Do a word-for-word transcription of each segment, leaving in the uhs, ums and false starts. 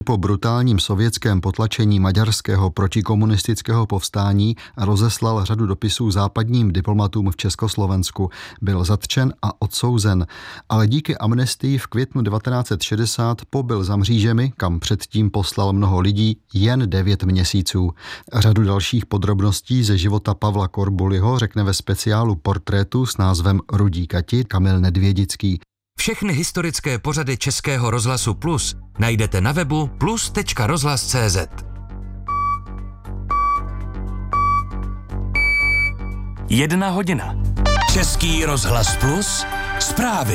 Po brutálním sovětském potlačení maďarského protikomunistického povstání rozeslal řadu dopisů západním diplomatům v Československu. Byl zatčen a odsouzen, ale díky amnestii v květnu devatenáct set šedesát pobyl za mřížemi, kam předtím poslal mnoho lidí, jen devět měsíců. Řadu dalších podrobností ze života Pavla Korbuliho řekne ve speciálu Portrétu s názvem Rudí Kati Kamil Nedvědický. Všechny historické pořady Českého rozhlasu Plus najdete na webu plus tečka rozhlas tečka cé zet. Jedna hodina. Český rozhlas Plus. Zprávy.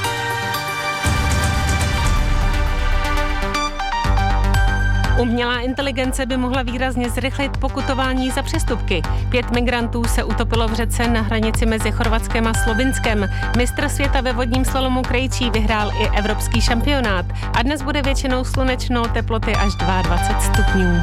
Umělá inteligence by mohla výrazně zrychlit pokutování za přestupky. Pět migrantů se utopilo v řece na hranici mezi Chorvatskem a Slovinskem. Mistr světa ve vodním slalomu Krejčí vyhrál i evropský šampionát. A dnes bude většinou slunečno, teploty až dvacet dva stupňů.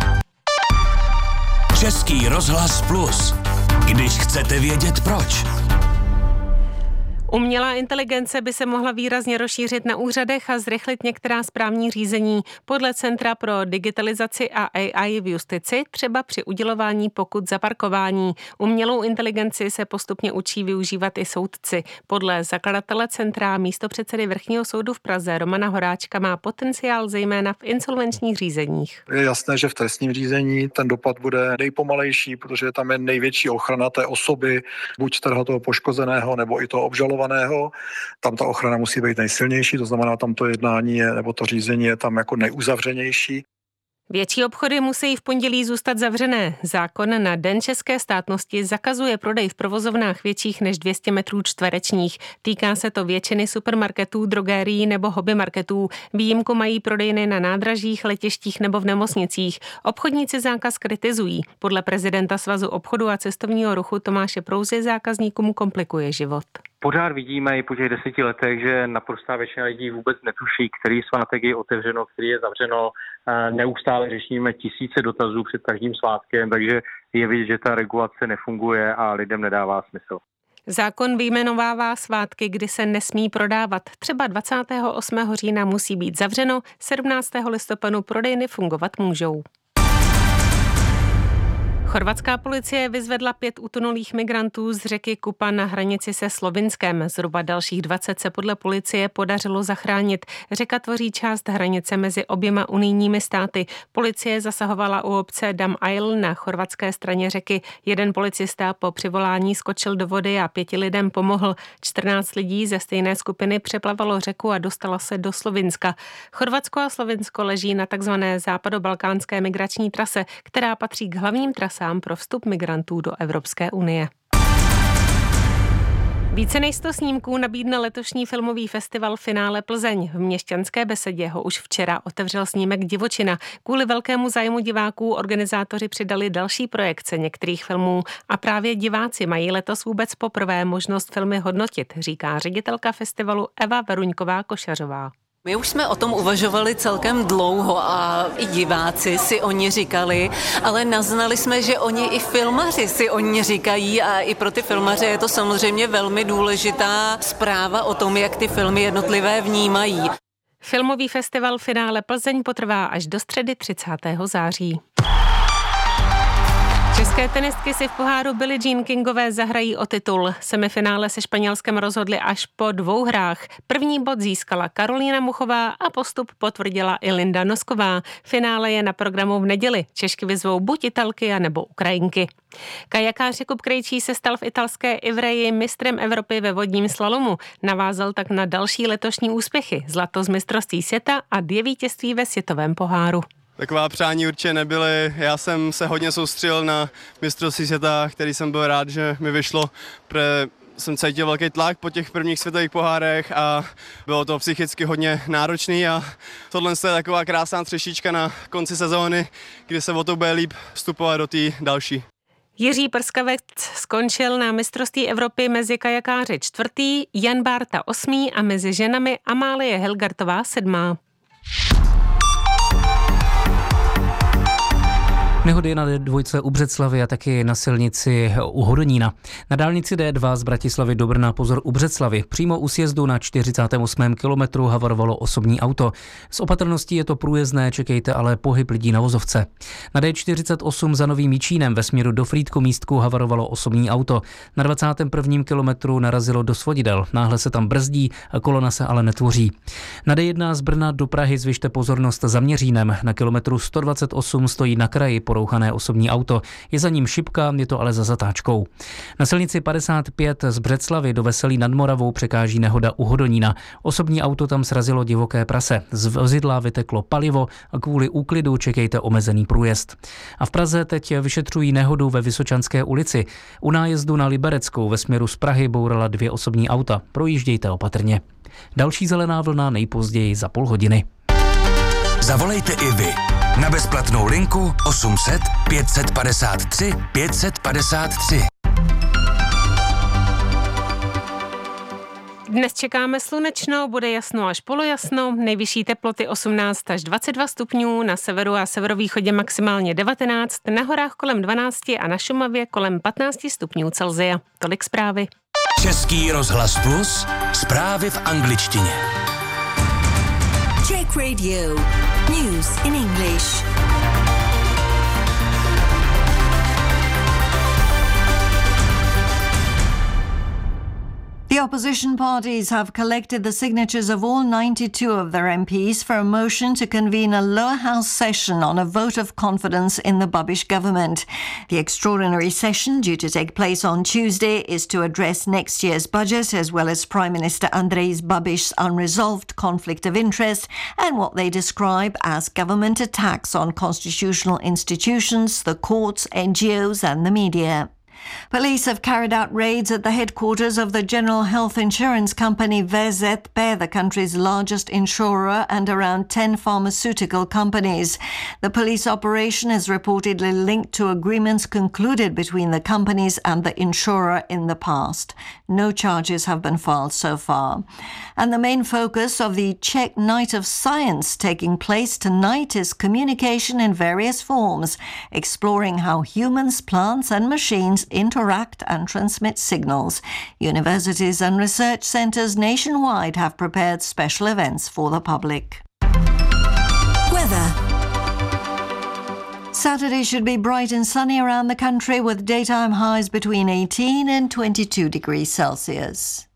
Český rozhlas Plus. Když chcete vědět proč. Umělá inteligence by se mohla výrazně rozšířit na úřadech a zrychlit některá správní řízení. Podle Centra pro digitalizaci a A I v justici třeba při udělování pokut za parkování. Umělou inteligenci se postupně učí využívat i soudci. Podle zakladatele centra místopředsedy Vrchního soudu v Praze Romana Horáčka má potenciál zejména v insolvenčních řízeních. Je jasné, že v trestním řízení ten dopad bude nejpomalejší, protože tam je největší ochrana té osoby, buď teda toho poškozeného nebo i toho obžalovaného. Tam ta ochrana musí být nejsilnější, to znamená, tam to jednání je, nebo to řízení je tam jako nejuzavřenější. Větší obchody musí v pondělí zůstat zavřené. Zákon na Den české státnosti zakazuje prodej v provozovnách větších než dvě stě metrů čtverečních. Týká se to většiny supermarketů, drogérií nebo hobbymarketů. Výjimku mají prodejny na nádražích, letištích nebo v nemocnicích. Obchodníci zákaz kritizují. Podle prezidenta Svazu obchodu a cestovního ruchu Tomáše Prouzy zákazníkům komplikuje život. Pořád vidíme i po těch deseti letech, že naprostá většina lidí vůbec netuší, který svátek je otevřeno, který je zavřeno. Neustále řešíme tisíce dotazů před každým svátkem, takže je vidět, že ta regulace nefunguje a lidem nedává smysl. Zákon vyjmenovává svátky, kdy se nesmí prodávat. Třeba dvacátého osmého října musí být zavřeno, sedmnáctého listopadu prodejny fungovat můžou. Chorvatská policie vyzvedla pět utonulých migrantů z řeky Kupa na hranici se Slovinskem. Zhruba dalších dvacet se podle policie podařilo zachránit. Řeka tvoří část hranice mezi oběma unijními státy. Policie zasahovala u obce Dam Isle na chorvatské straně řeky. Jeden policista po přivolání skočil do vody a pěti lidem pomohl. čtrnáct lidí ze stejné skupiny přeplavalo řeku a dostala se do Slovinska. Chorvatsko a Slovinsko leží na takzvané západobalkánské migrační trase, která patří k hlavním trasám pro vstup migrantů do Evropské unie. Více než sto snímků nabídne letošní filmový festival Finále Plzeň. V Měšťanské besedě ho už včera otevřel snímek Divočina. Kvůli velkému zájmu diváků organizátoři přidali další projekce některých filmů a právě diváci mají letos vůbec poprvé možnost filmy hodnotit, říká ředitelka festivalu Eva Veruňková Košařová. My už jsme o tom uvažovali celkem dlouho a i diváci si o ní říkali, ale naznali jsme, že oni i filmaři si o ní říkají a i pro ty filmaře je to samozřejmě velmi důležitá zpráva o tom, jak ty filmy jednotlivé vnímají. Filmový festival Finále Plzeň potrvá až do středy třicátého září. České tenistky si v poháru Billie Jean Kingové zahrají o titul. Semifinále se Španělskem rozhodli až po dvou hrách. První bod získala Karolína Muchová a postup potvrdila i Linda Nosková. Finále je na programu v neděli. Češky vyzvou buď Italky a nebo Ukrajinky. Kajakář Jakub Krejčí se stal v italské Ivreji mistrem Evropy ve vodním slalomu. Navázal tak na další letošní úspěchy. Zlato z mistrovství světa a dvě vítězství ve světovém poháru. Taková přání určitě nebyly. Já jsem se hodně soustředil na mistrovství světa, který jsem byl rád, že mi vyšlo, protože jsem cítil velký tlak po těch prvních světových pohárech a bylo to psychicky hodně náročný a tohle je taková krásná třešíčka na konci sezóny, kdy se o to bude líp vstupovat do té další. Jiří Prskavec skončil na mistrovství Evropy mezi kajakáři čtvrtý, Jan Bárta osmý a mezi ženami Amálie Helgartová sedmá. Nehody na D dva u Břeclavy a taky na silnici u Hodonína. Na dálnici D dva z Bratislavy do Brna pozor u Břeclavy. Přímo u sjezdu na čtyřicátém osmém kilometru havarovalo osobní auto. S opatrností je to průjezdné, čekejte ale pohyb lidí na vozovce. Na D čtyřicet osm za Novým Jičínem ve směru do Frýdku-Místku havarovalo osobní auto. Na dvacátém prvním kilometru narazilo do svodidel. Náhle se tam brzdí, kolona se ale netvoří. Na D jedna z Brna do Prahy zvyšte pozornost za Měřínem. Na kilometru sto dvacet osm stojí na kraji porouchané osobní auto. Je za ním šipka, je to ale za zatáčkou. Na silnici padesát pět z Břeclavy do Veselí nad Moravou překáží nehoda u Hodonína. Osobní auto tam srazilo divoké prase. Z vozidla vyteklo palivo a kvůli úklidu čekejte omezený průjezd. A v Praze teď vyšetřují nehodu ve Vysočanské ulici. U nájezdu na Libereckou ve směru z Prahy bourala dvě osobní auta. Projíždějte opatrně. Další zelená vlna nejpozději za půl hodiny. Zavolejte i vy na bezplatnou linku osm set pět set padesát tři pět set padesát tři. Dnes čekáme slunečno, bude jasno až polojasno, nejvyšší teploty osmnáct až dvacet dva stupňů, na severu a severovýchodě maximálně devatenáct, na horách kolem dvanáct a na Šumavě kolem patnáct stupňů Celsia. Tolik zprávy. Český rozhlas Plus, zprávy v angličtině. Czech Radio. News in English. The opposition parties have collected the signatures of all ninety-two of their M Ps for a motion to convene a lower house session on a vote of confidence in the Babiš government. The extraordinary session, due to take place on Tuesday, is to address next year's budget as well as Prime Minister Andrej Babiš's unresolved conflict of interest and what they describe as government attacks on constitutional institutions, the courts, N G Os and the media. Police have carried out raids at the headquarters of the general health insurance company V Z P, the country's largest insurer, and around ten pharmaceutical companies. The police operation is reportedly linked to agreements concluded between the companies and the insurer in the past. No charges have been filed so far. And the main focus of the Czech Night of Science taking place tonight is communication in various forms, exploring how humans, plants and machines interact and transmit signals. Universities and research centres nationwide have prepared special events for the public. Weather. Saturday should be bright and sunny around the country with daytime highs between eighteen and twenty-two degrees Celsius.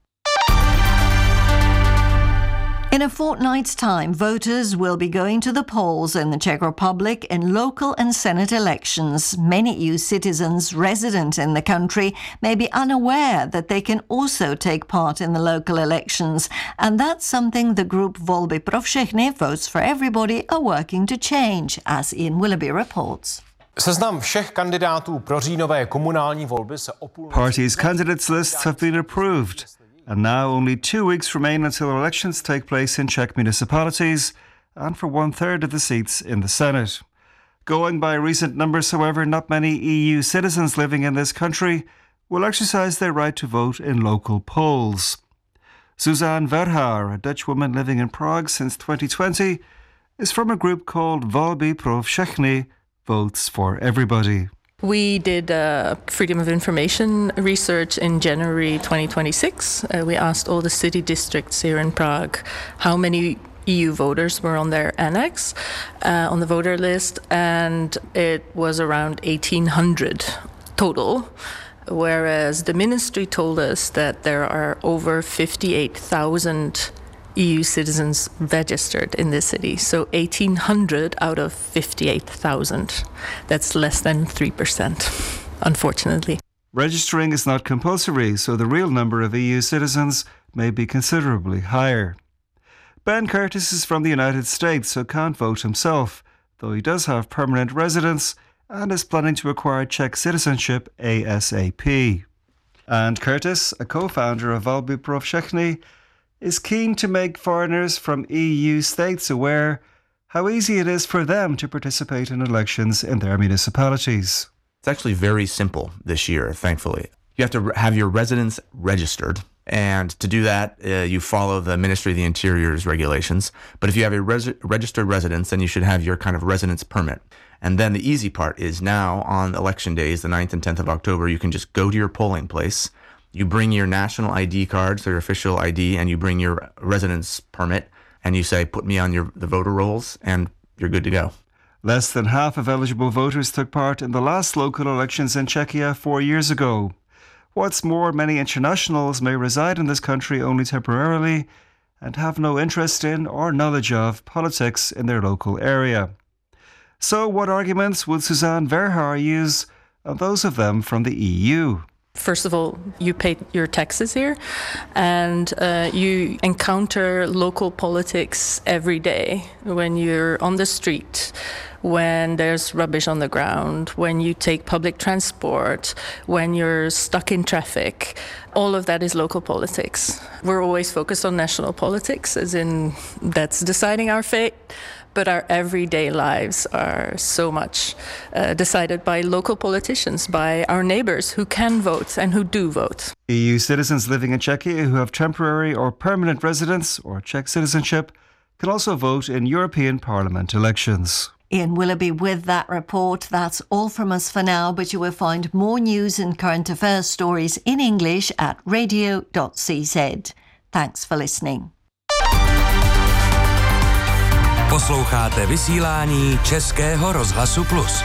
In a fortnight's time, voters will be going to the polls in the Czech Republic in local and Senate elections. Many E U citizens resident in the country may be unaware that they can also take part in the local elections, and that's something the group Volby pro všechny, Votes for Everybody, are working to change, as Ian Willoughby reports. Seznam všech kandidátů pro říjnové komunální volby se o půl... Parties' candidates lists have been approved. And now only two weeks remain until elections take place in Czech municipalities and for one-third of the seats in the Senate. Going by recent numbers, however, not many E U citizens living in this country will exercise their right to vote in local polls. Suzanne Verhaar, a Dutch woman living in Prague since twenty twenty, is from a group called Volby pro všechny, Votes for Everybody. We did uh, freedom of information research in January twenty twenty-six. Uh, we asked all the city districts here in Prague how many E U voters were on their annex, uh, on the voter list, and it was around eighteen hundred total, whereas the ministry told us that there are over fifty-eight thousand E U citizens registered in this city. So eighteen hundred out of fifty-eight thousand. That's less than three percent, unfortunately. Registering is not compulsory, so the real number of E U citizens may be considerably higher. Ben Curtis is from the United States, so can't vote himself, though he does have permanent residence and is planning to acquire Czech citizenship ASAP. And Curtis, a co-founder of Volby pro všechny, is keen to make foreigners from E U states aware how easy it is for them to participate in elections in their municipalities. It's actually very simple this year, thankfully. You have to have your residence registered, and to do that, uh, you follow the Ministry of the Interior's regulations. But if you have a res- registered residence, then you should have your kind of residence permit. And then the easy part is now on election days, the ninth and tenth of October, you can just go to your polling place, you bring your national I D cards, or your official I D, and you bring your residence permit, and you say, put me on your the voter rolls, and you're good to go. Less than half of eligible voters took part in the last local elections in Czechia four years ago. What's more, many internationals may reside in this country only temporarily and have no interest in or knowledge of politics in their local area. So what arguments would Suzanne Verhaar use, and those of them from the E U? First of all, you pay your taxes here, and uh, you encounter local politics every day when you're on the street, when there's rubbish on the ground, when you take public transport, when you're stuck in traffic. All of that is local politics. We're always focused on national politics, as in that's deciding our fate. But our everyday lives are so much uh, decided by local politicians, by our neighbors who can vote and who do vote. E U citizens living in Czechia who have temporary or permanent residence or Czech citizenship can also vote in European Parliament elections. Ian Willoughby with that report. That's all from us for now, but you will find more news and current affairs stories in English at radio dot c z. Thanks for listening. Posloucháte vysílání Českého rozhlasu Plus.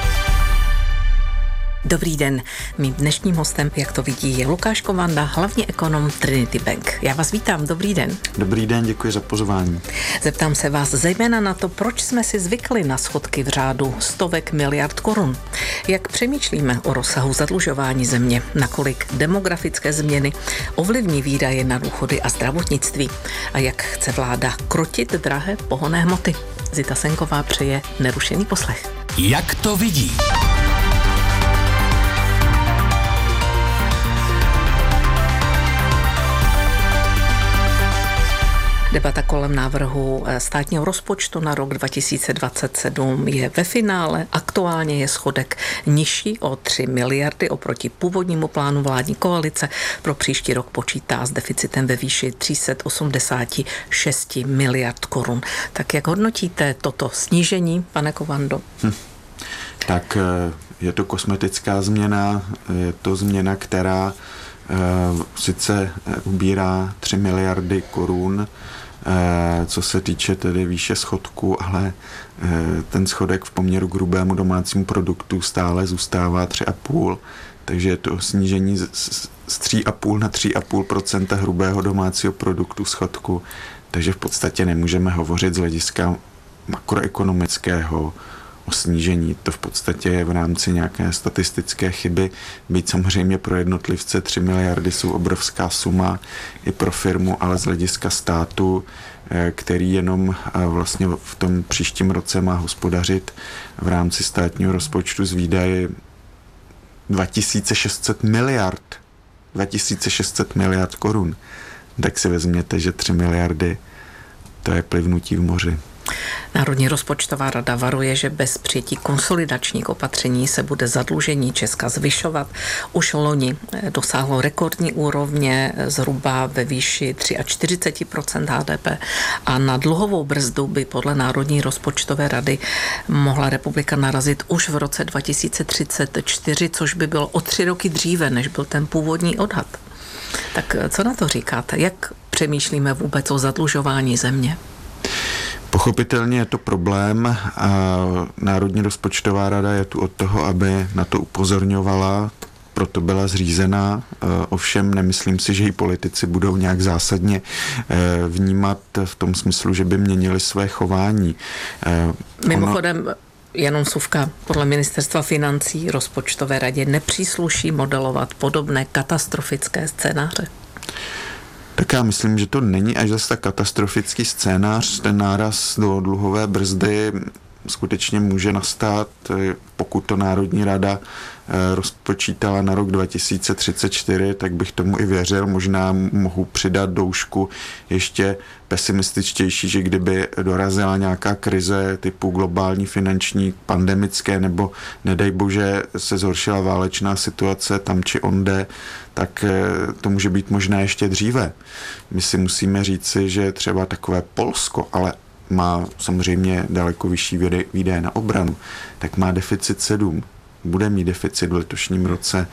Dobrý den. Mým dnešním hostem, jak to vidí, je Lukáš Kovanda, hlavní ekonom Trinity Bank. Já vás vítám, dobrý den. Dobrý den, děkuji za pozvání. Zeptám se vás zejména na to, proč jsme si zvykli na schodky v řádu stovek miliard korun. Jak přemýšlíme o rozsahu zadlužování země, nakolik demografické změny ovlivní výdaje na důchody a zdravotnictví a jak chce vláda krotit drahé pohonné hmoty. Zita Senková přeje nerušený poslech. Jak to vidí? Debata kolem návrhu státního rozpočtu na rok dva tisíce dvacet sedm je ve finále. Aktuálně je schodek nižší o tři miliardy oproti původnímu plánu vládní koalice. Pro příští rok počítá s deficitem ve výši tři sta osmdesát šest miliard korun. Tak jak hodnotíte toto snížení, pane Kovando? Hm. Tak je to kosmetická změna, je to změna, která sice ubírá tři miliardy korun, co se týče tedy výše schodku, ale ten schodek v poměru k hrubému domácímu produktu stále zůstává tři a půl, takže je to snížení z tři a půl na tři a půl procenta hrubého domácího produktu schodku, takže v podstatě nemůžeme hovořit z hlediska makroekonomického o snížení. To v podstatě je v rámci nějaké statistické chyby, byť samozřejmě pro jednotlivce tři miliardy jsou obrovská suma i pro firmu, ale z hlediska státu, který jenom vlastně v tom příštím roce má hospodařit v rámci státního rozpočtu z výdaje dva tisíce šest set miliard. dva tisíce šest set miliard korun. Tak si vezměte, že tři miliardy to je plivnutí v moři. Národní rozpočtová rada varuje, že bez přijetí konsolidačních opatření se bude zadlužení Česka zvyšovat. Už loni dosáhlo rekordní úrovně zhruba ve výši čtyřicet tři procent H D P a na dluhovou brzdu by podle Národní rozpočtové rady mohla republika narazit už v roce dva tisíce třicet čtyři, což by bylo o tři roky dříve, než byl ten původní odhad. Tak co na to říkáte? Jak přemýšlíme vůbec o zadlužování země? Pochopitelně je to problém a Národní rozpočtová rada je tu od toho, aby na to upozorňovala, proto byla zřízená. Ovšem nemyslím si, že i politici budou nějak zásadně vnímat v tom smyslu, že by měnili své chování. Mimochodem, ono... jenom suvka, podle ministerstva financí rozpočtové radě nepřísluší modelovat podobné katastrofické scénáře. Tak já myslím, že to není až zase tak katastrofický scénář. Ten náraz do dluhové brzdy skutečně může nastat, pokud to Národní rada rozpočítala na rok dva tisíce třicet čtyři, tak bych tomu i věřil. Možná mohu přidat doušku ještě pesimističtější, že kdyby dorazila nějaká krize typu globální, finanční, pandemické, nebo nedej bože se zhoršila válečná situace tam či onde, tak to může být možná ještě dříve. My si musíme říci, že třeba takové Polsko, ale má samozřejmě daleko vyšší výdaje na obranu, tak má deficit sedm. Bude mít deficit v letošním roce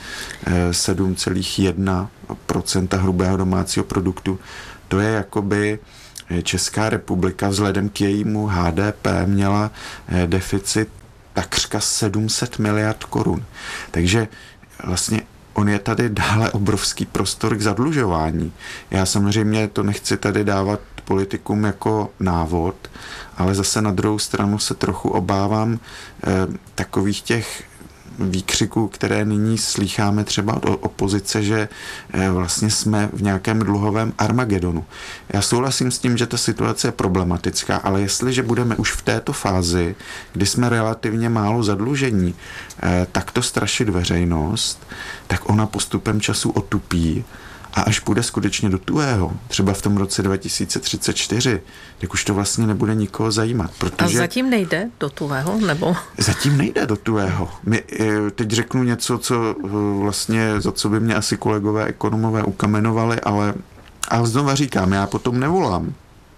sedm celá jedna procenta hrubého domácího produktu. To je jakoby Česká republika vzhledem k jejímu H D P měla deficit takřka sedm set miliard korun. Takže vlastně on je tady dále obrovský prostor k zadlužování. Já samozřejmě to nechci tady dávat politikům jako návod, ale zase na druhou stranu se trochu obávám eh, takových těch výkřiků, které nyní slýcháme třeba od opozice, že eh, vlastně jsme v nějakém dluhovém Armagedonu. Já souhlasím s tím, že ta situace je problematická, ale jestliže budeme už v této fázi, kdy jsme relativně málo zadlužení, eh, takto strašit veřejnost, tak ona postupem času otupí a až půjde skutečně do tuhého, třeba v tom roce dva tisíce třicet čtyři, tak už to vlastně nebude nikoho zajímat. Protože a zatím nejde do tuhého, nebo? Zatím nejde do tuhého. My, teď řeknu něco, co vlastně, za co by mě asi kolegové ekonomové ukamenovali, ale a znova říkám, já potom nevolám.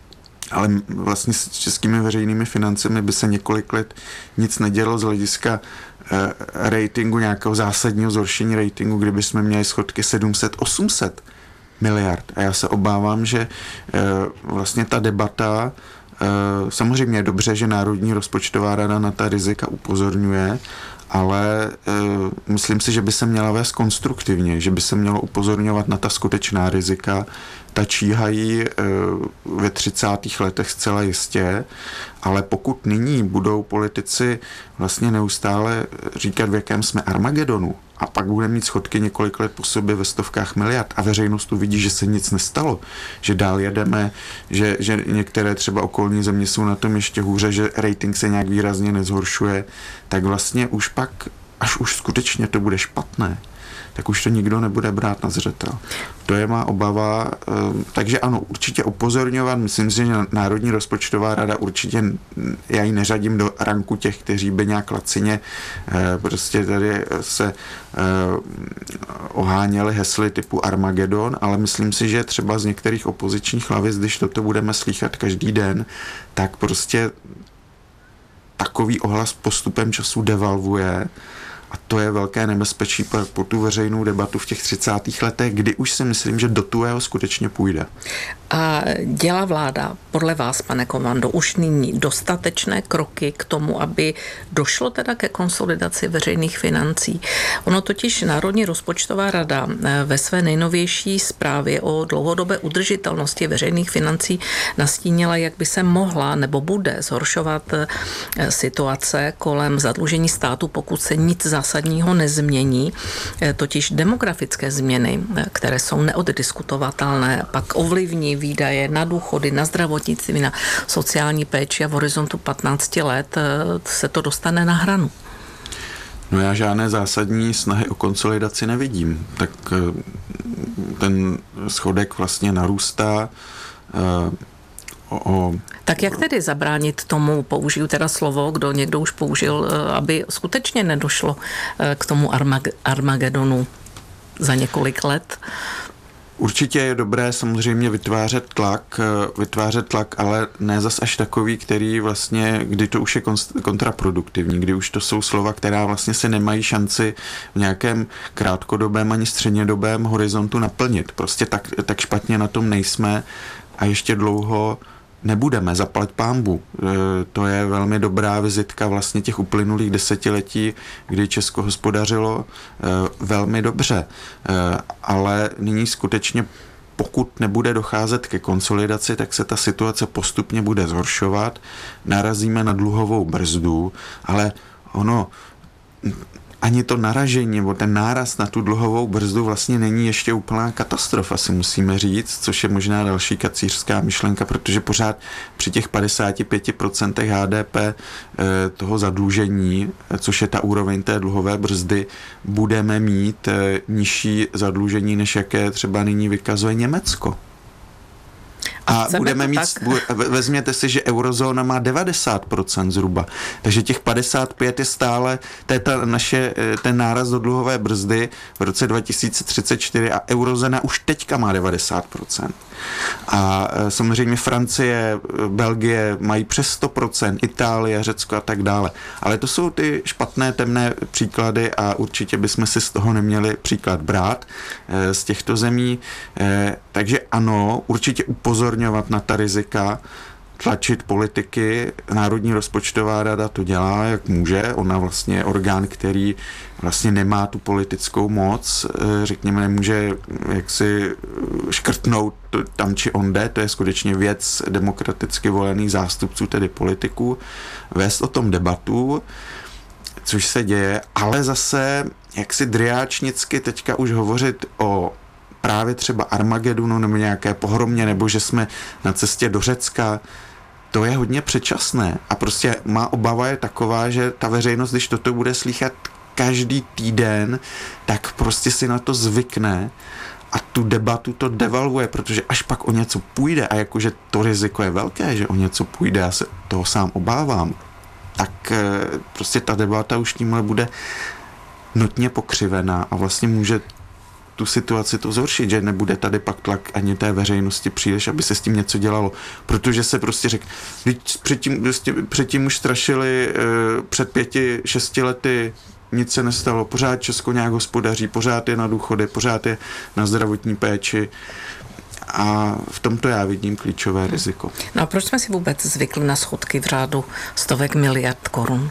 Ale vlastně s českými veřejnými financemi by se několik let nic nedělo z hlediska eh, ratingu, nějakého zásadního zhoršení ratingu, kdyby jsme měli schodky sedm set osm set miliard. A já se obávám, že eh, vlastně ta debata, eh, samozřejmě je dobře, že Národní rozpočtová rada na ta rizika upozorňuje, ale e, myslím si, že by se měla vést konstruktivně, že by se mělo upozorňovat na ta skutečná rizika. Ta číhají e, ve třicátých letech zcela jistě, ale pokud nyní budou politici vlastně neustále říkat, v jakém jsme Armagedonu, a pak budeme mít schodky několik let po sobě ve stovkách miliard a veřejnost uvidí, že se nic nestalo, že dál jedeme, že, že některé třeba okolní země jsou na tom ještě hůře, že rating se nějak výrazně nezhoršuje, tak vlastně už pak, až už skutečně to bude špatné, tak už to nikdo nebude brát na zřetel. To je má obava, takže ano, určitě upozorňovat, myslím si, že Národní rozpočtová rada určitě, já ji neřadím do ranku těch, kteří by nějak lacině prostě tady se oháněli hesly typu Armagedon, ale myslím si, že třeba z některých opozičních lavic, když toto budeme slýchat každý den, tak prostě takový ohlas postupem času devalvuje. A to je velké nebezpečí pro, pro tu veřejnou debatu v těch třicátých letech, kdy už si myslím, že do tuhého skutečně půjde. A dělá vláda podle vás, pane Komando, už nyní dostatečné kroky k tomu, aby došlo teda ke konsolidaci veřejných financí? Ono totiž Národní rozpočtová rada ve své nejnovější zprávě o dlouhodobé udržitelnosti veřejných financí nastínila, jak by se mohla nebo bude zhoršovat situace kolem zadlužení státu, pokud se nic zásadního nezmění. Totiž demografické změny, které jsou neoddiskutovatelné, pak ovlivní výdaje na důchody, na zdravotnictví, na sociální péči a v horizontu patnácti let se to dostane na hranu. No já žádné zásadní snahy o konsolidaci nevidím. Tak ten schodek vlastně narůstá. O, o... Tak jak tedy zabránit tomu, použiju teda slovo, kdo někdo už použil, aby skutečně nedošlo k tomu Armag- Armagedonu za několik let? Určitě je dobré samozřejmě vytvářet tlak, vytvářet tlak, ale ne zas až takový, který vlastně, kdy to už je kontraproduktivní, kdy už to jsou slova, která vlastně se nemají šanci v nějakém krátkodobém ani střednědobém horizontu naplnit. Prostě tak, tak špatně na tom nejsme a ještě dlouho nebudeme, zaplať pánbu. To je velmi dobrá vizitka vlastně těch uplynulých desetiletí, kdy Česko hospodařilo velmi dobře. Ale nyní skutečně, pokud nebude docházet ke konsolidaci, tak se ta situace postupně bude zhoršovat. Narazíme na dluhovou brzdu, ale ono ani to naražení nebo ten náraz na tu dluhovou brzdu vlastně není ještě úplná katastrofa, si musíme říct, což je možná další kacířská myšlenka, protože pořád při těch padesáti pěti procentech H D P toho zadlužení, což je ta úroveň té dluhové brzdy, budeme mít nižší zadlužení, než jaké třeba nyní vykazuje Německo. A Chceme budeme mít, tak. vezměte si, že eurozóna má devadesát procent zhruba, takže těch padesát pět je stále, to je ta naše, ten náraz do dluhové brzdy v roce dva tisíce třicet čtyři a eurozóna už teďka má devadesát procent. A samozřejmě Francie, Belgie mají přes sto procent, Itálie, Řecko a tak dále. Ale to jsou ty špatné, temné příklady a určitě bychom si z toho neměli příklad brát z těchto zemí. Takže ano, určitě upozorňovat na ta rizika, tlačit politiky. Národní rozpočtová rada to dělá, jak může. Ona vlastně je orgán, který vlastně nemá tu politickou moc, řekněme, nemůže jaksi škrtnout tam či onde, to je skutečně věc demokraticky volených zástupců, tedy politiků, vést o tom debatu, což se děje, ale zase jaksi driáčnicky teďka už hovořit o právě třeba Armagedonu nebo nějaké pohromě, nebo že jsme na cestě do Řecka, to je hodně předčasné a prostě má obava je taková, že ta veřejnost, když toto bude slýchat každý týden, tak prostě si na to zvykne a tu debatu to devalvuje, protože až pak o něco půjde a jakože to riziko je velké, že o něco půjde, já se toho sám obávám, tak prostě ta debata už tímhle bude notně pokřivená a vlastně může tu situaci to zhoršit, že nebude tady pak tlak ani té veřejnosti příliš, aby se s tím něco dělalo. Protože se prostě řekl, předtím, prostě, předtím už strašili e, před pěti, šesti lety, nic se nestalo, pořád Česko nějak hospodaří, pořád je na důchody, pořád je na zdravotní péči a v tomto já vidím klíčové riziko. No a proč jsme si vůbec zvykli na schodky v řádu stovek miliard korun?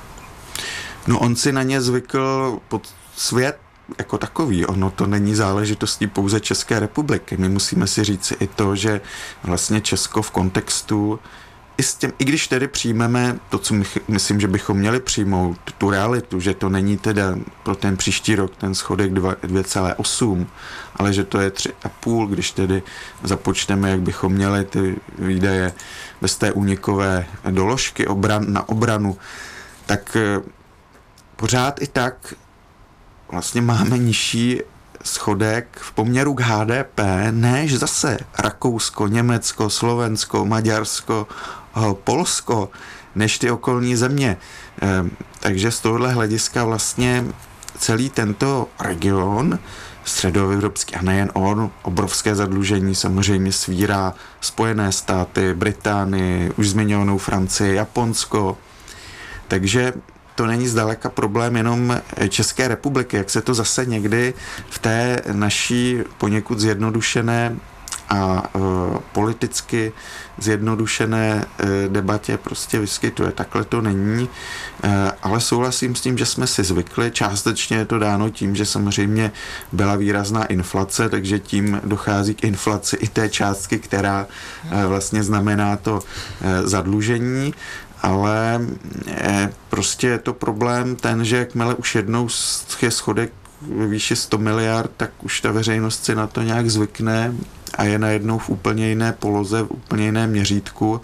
No on si na ně zvykl pod svět jako takový. Ono to není záležitostí pouze České republiky. My musíme si říct i to, že vlastně Česko v kontextu i s těm, i když tedy přijmeme to, co my, myslím, že bychom měli přijmout, tu realitu, že to není teda pro ten příští rok ten schodek dvě celá osm, ale že to je tři a půl, když tedy započteme, jak bychom měli ty výdaje bez té únikové doložky obran, na obranu, tak pořád i tak vlastně máme nižší schodek v poměru k H D P než zase Rakousko, Německo, Slovensko, Maďarsko, Polsko, než ty okolní země. Takže z tohohle hlediska vlastně celý tento region středoevropský, a nejen on, obrovské zadlužení samozřejmě svírá Spojené státy, Británii, už zmiňovanou Francii, Japonsko. Takže to není zdaleka problém jenom České republiky, jak se to zase někdy v té naší poněkud zjednodušené a e, politicky zjednodušené e, debatě prostě vyskytuje. Takhle to není, e, ale souhlasím s tím, že jsme si zvykli. Částečně je to dáno tím, že samozřejmě byla výrazná inflace, takže tím dochází k inflaci i té částky, která e, vlastně znamená to e, zadlužení. Ale je, prostě je to problém ten, že jakmile už jednou je schodek ve výši sto miliard, tak už ta veřejnost si na to nějak zvykne a je najednou v úplně jiné poloze, v úplně jiném měřítku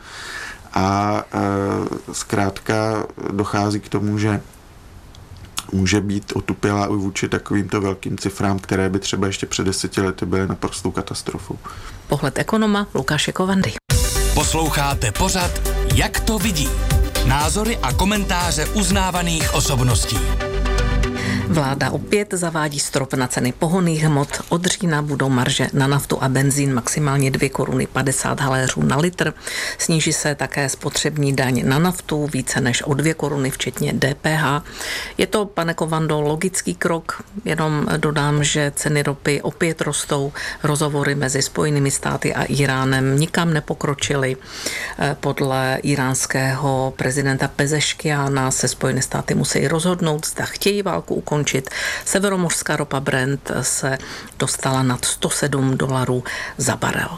a e, zkrátka dochází k tomu, že může být otupělá i vůči takovýmto velkým cifrám, které by třeba ještě před deseti lety byly naprostou katastrofou. Pohled ekonoma Lukáše Kovandy. Posloucháte pořad Jak to vidí? Názory a komentáře uznávaných osobností. Vláda opět zavádí strop na ceny pohonných hmot. Od října budou marže na naftu a benzín maximálně dvě koruny padesát haléřů na litr. Sníží se také spotřební daň na naftu více než o dvě koruny, včetně D P H. Je to, pane Kovando, logický krok, jenom dodám, že ceny ropy opět rostou. Rozhovory mezi Spojenými státy a Iránem nikam nepokročily. Podle iránského prezidenta Pezeškiána se Spojené státy musí rozhodnout, zda chtějí válku ukončit. Severomořská ropa Brent se dostala nad sto sedm dolarů za barel.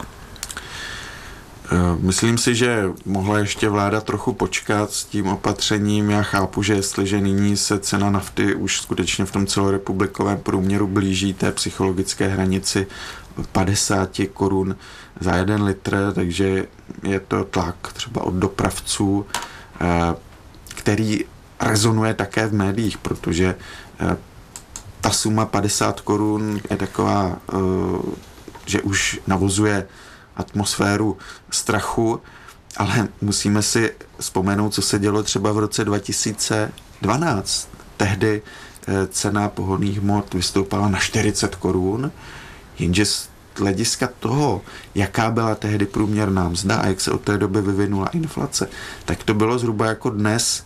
Myslím si, že mohla ještě vláda trochu počkat s tím opatřením. Já chápu, že jestliže nyní se cena nafty už skutečně v tom celorepublikovém průměru blíží té psychologické hranici padesát korun za jeden litr, takže je to tlak třeba od dopravců, který rezonuje také v médiích, protože ta suma padesát korun je taková, že už navozuje atmosféru strachu, ale musíme si vzpomenout, co se dělo třeba v roce dva tisíce dvanáct. Tehdy cena pohonných hmot vystoupala na čtyřicet korun, jenže z hlediska toho, jaká byla tehdy průměrná mzda a jak se od té doby vyvinula inflace, tak to bylo zhruba jako dnes,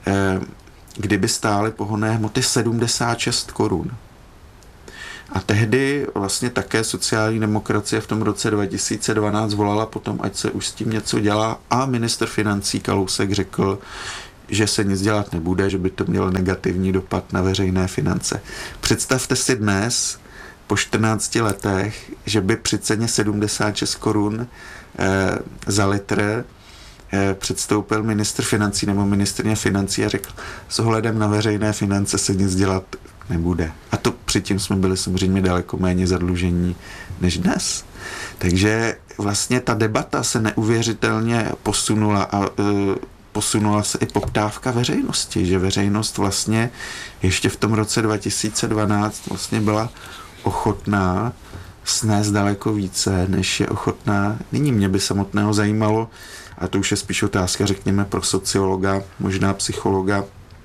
kdyby stály pohonné hmoty sedmdesát šest korun. A tehdy vlastně také sociální demokracie v tom roce dva tisíce dvanáct volala potom, ať se už s tím něco dělá, a ministr financí Kalousek řekl, že se nic dělat nebude, že by to mělo negativní dopad na veřejné finance. Představte si dnes, po čtrnácti letech, že by při ceně sedmdesát šest korun eh, za litr eh, předstoupil ministr financí nebo ministryně financí a řekl, s ohledem na veřejné finance se nic dělat nebude. A to předtím jsme byli samozřejmě daleko méně zadlužení než dnes. Takže vlastně ta debata se neuvěřitelně posunula a e, posunula se i poptávka veřejnosti, že veřejnost vlastně ještě v tom roce dva tisíce dvanáct vlastně byla ochotná snést daleko více, než je ochotná nyní. Mě by samotného zajímalo, a to už je spíš otázka, řekněme, pro sociologa, možná psychologa,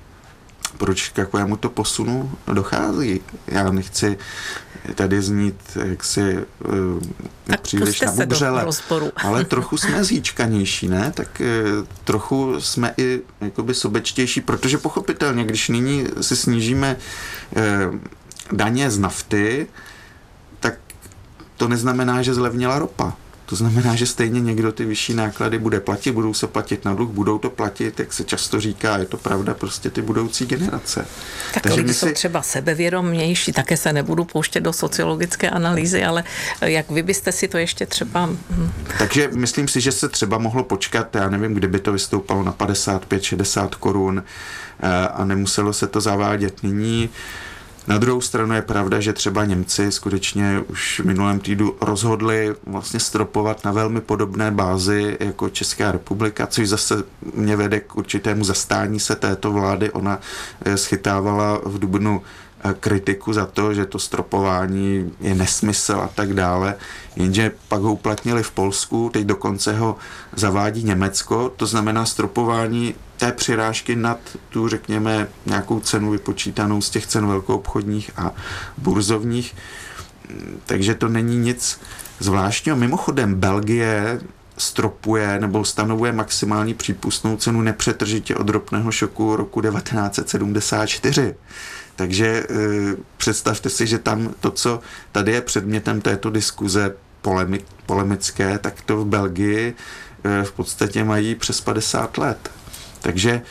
proč k takovému to posunu dochází. Já nechci tady znít jaksi uh, příliš nabubřele, ale trochu jsme zíčkanější, ne? Tak uh, trochu jsme i jakoby sobečtější, protože pochopitelně, když nyní si snížíme uh, daně z nafty, tak to neznamená, že zlevnila ropa. To znamená, že stejně někdo ty vyšší náklady bude platit, budou se platit na dluh, budou to platit, jak se často říká, je to pravda, prostě ty budoucí generace. Tak lidi si... jsou třeba sebevědomější, také se nebudu pouštět do sociologické analýzy, ale jak vy byste si to ještě třeba... Takže myslím si, že se třeba mohlo počkat, já nevím, kdyby to vystoupalo na padesát pět šedesát korun a nemuselo se to zavádět nyní. Na druhou stranu je pravda, že třeba Němci skutečně už v minulém týdnu rozhodli vlastně stropovat na velmi podobné bázi jako Česká republika, což zase mě vede k určitému zastání se této vlády. Ona schytávala v dubnu kritiku za to, že to stropování je nesmysl a tak dále, jenže pak ho uplatnili v Polsku, teď dokonce ho zavádí Německo, to znamená stropování té přirážky nad tu, řekněme, nějakou cenu vypočítanou z těch cen velkoobchodních a burzovních, takže to není nic zvláštního. Mimochodem Belgie stropuje nebo stanovuje maximální přípustnou cenu nepřetržitě od ropného šoku roku devatenáct set sedmdesát čtyři. Takže e, představte si, že tam to, co tady je předmětem této diskuze polemi- polemické, tak to v Belgii e, v podstatě mají přes padesát let. Takže e,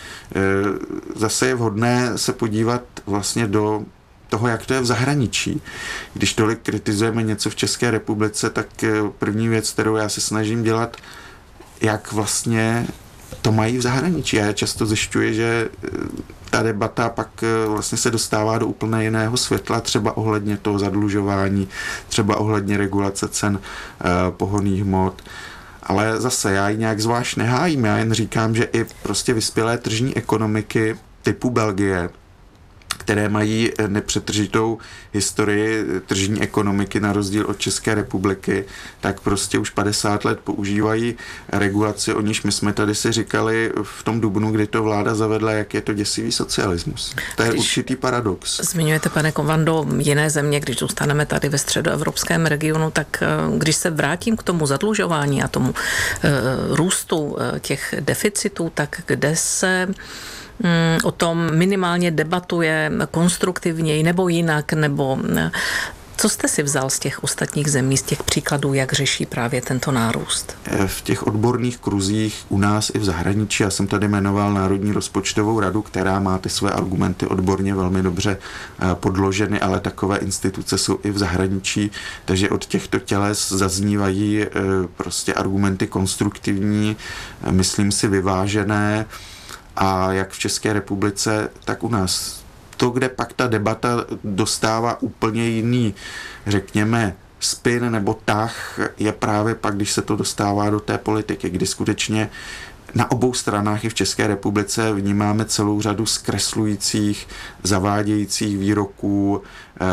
zase je vhodné se podívat vlastně do toho, jak to je v zahraničí. Když tolik kritizujeme něco v České republice, tak e, první věc, kterou já se snažím dělat, jak vlastně to mají v zahraničí. Já často zjišťuji, že ta debata pak vlastně se dostává do úplně jiného světla, třeba ohledně toho zadlužování, třeba ohledně regulace cen eh, pohonných hmot. Ale zase já ji nějak zvlášť nehájím, já jen říkám, že i prostě vyspělé tržní ekonomiky typu Belgie, které mají nepřetržitou historii tržní ekonomiky na rozdíl od České republiky, tak prostě už padesát let používají regulaci, o níž my jsme tady si říkali v tom dubnu, kdy to vláda zavedla, jak je to děsivý socialismus. To je když určitý paradox. Zmiňujete, pane Kovando, jiné země, když zůstaneme tady ve středoevropském regionu, tak když se vrátím k tomu zadlužování a tomu e, růstu e, těch deficitů, tak kde se o tom minimálně debatuje konstruktivněji nebo jinak, nebo co jste si vzal z těch ostatních zemí, z těch příkladů, jak řeší právě tento nárůst? V těch odborných kruzích u nás i v zahraničí, já jsem tady jmenoval Národní rozpočtovou radu, která má ty své argumenty odborně velmi dobře podloženy, ale takové instituce jsou i v zahraničí, takže od těchto těles zaznívají prostě argumenty konstruktivní, myslím si vyvážené, a jak v České republice, tak u nás. To, kde pak ta debata dostává úplně jiný, řekněme, spin nebo tah, je právě pak, když se to dostává do té politiky, kdy skutečně na obou stranách i v České republice vnímáme celou řadu zkreslujících, zavádějících výroků,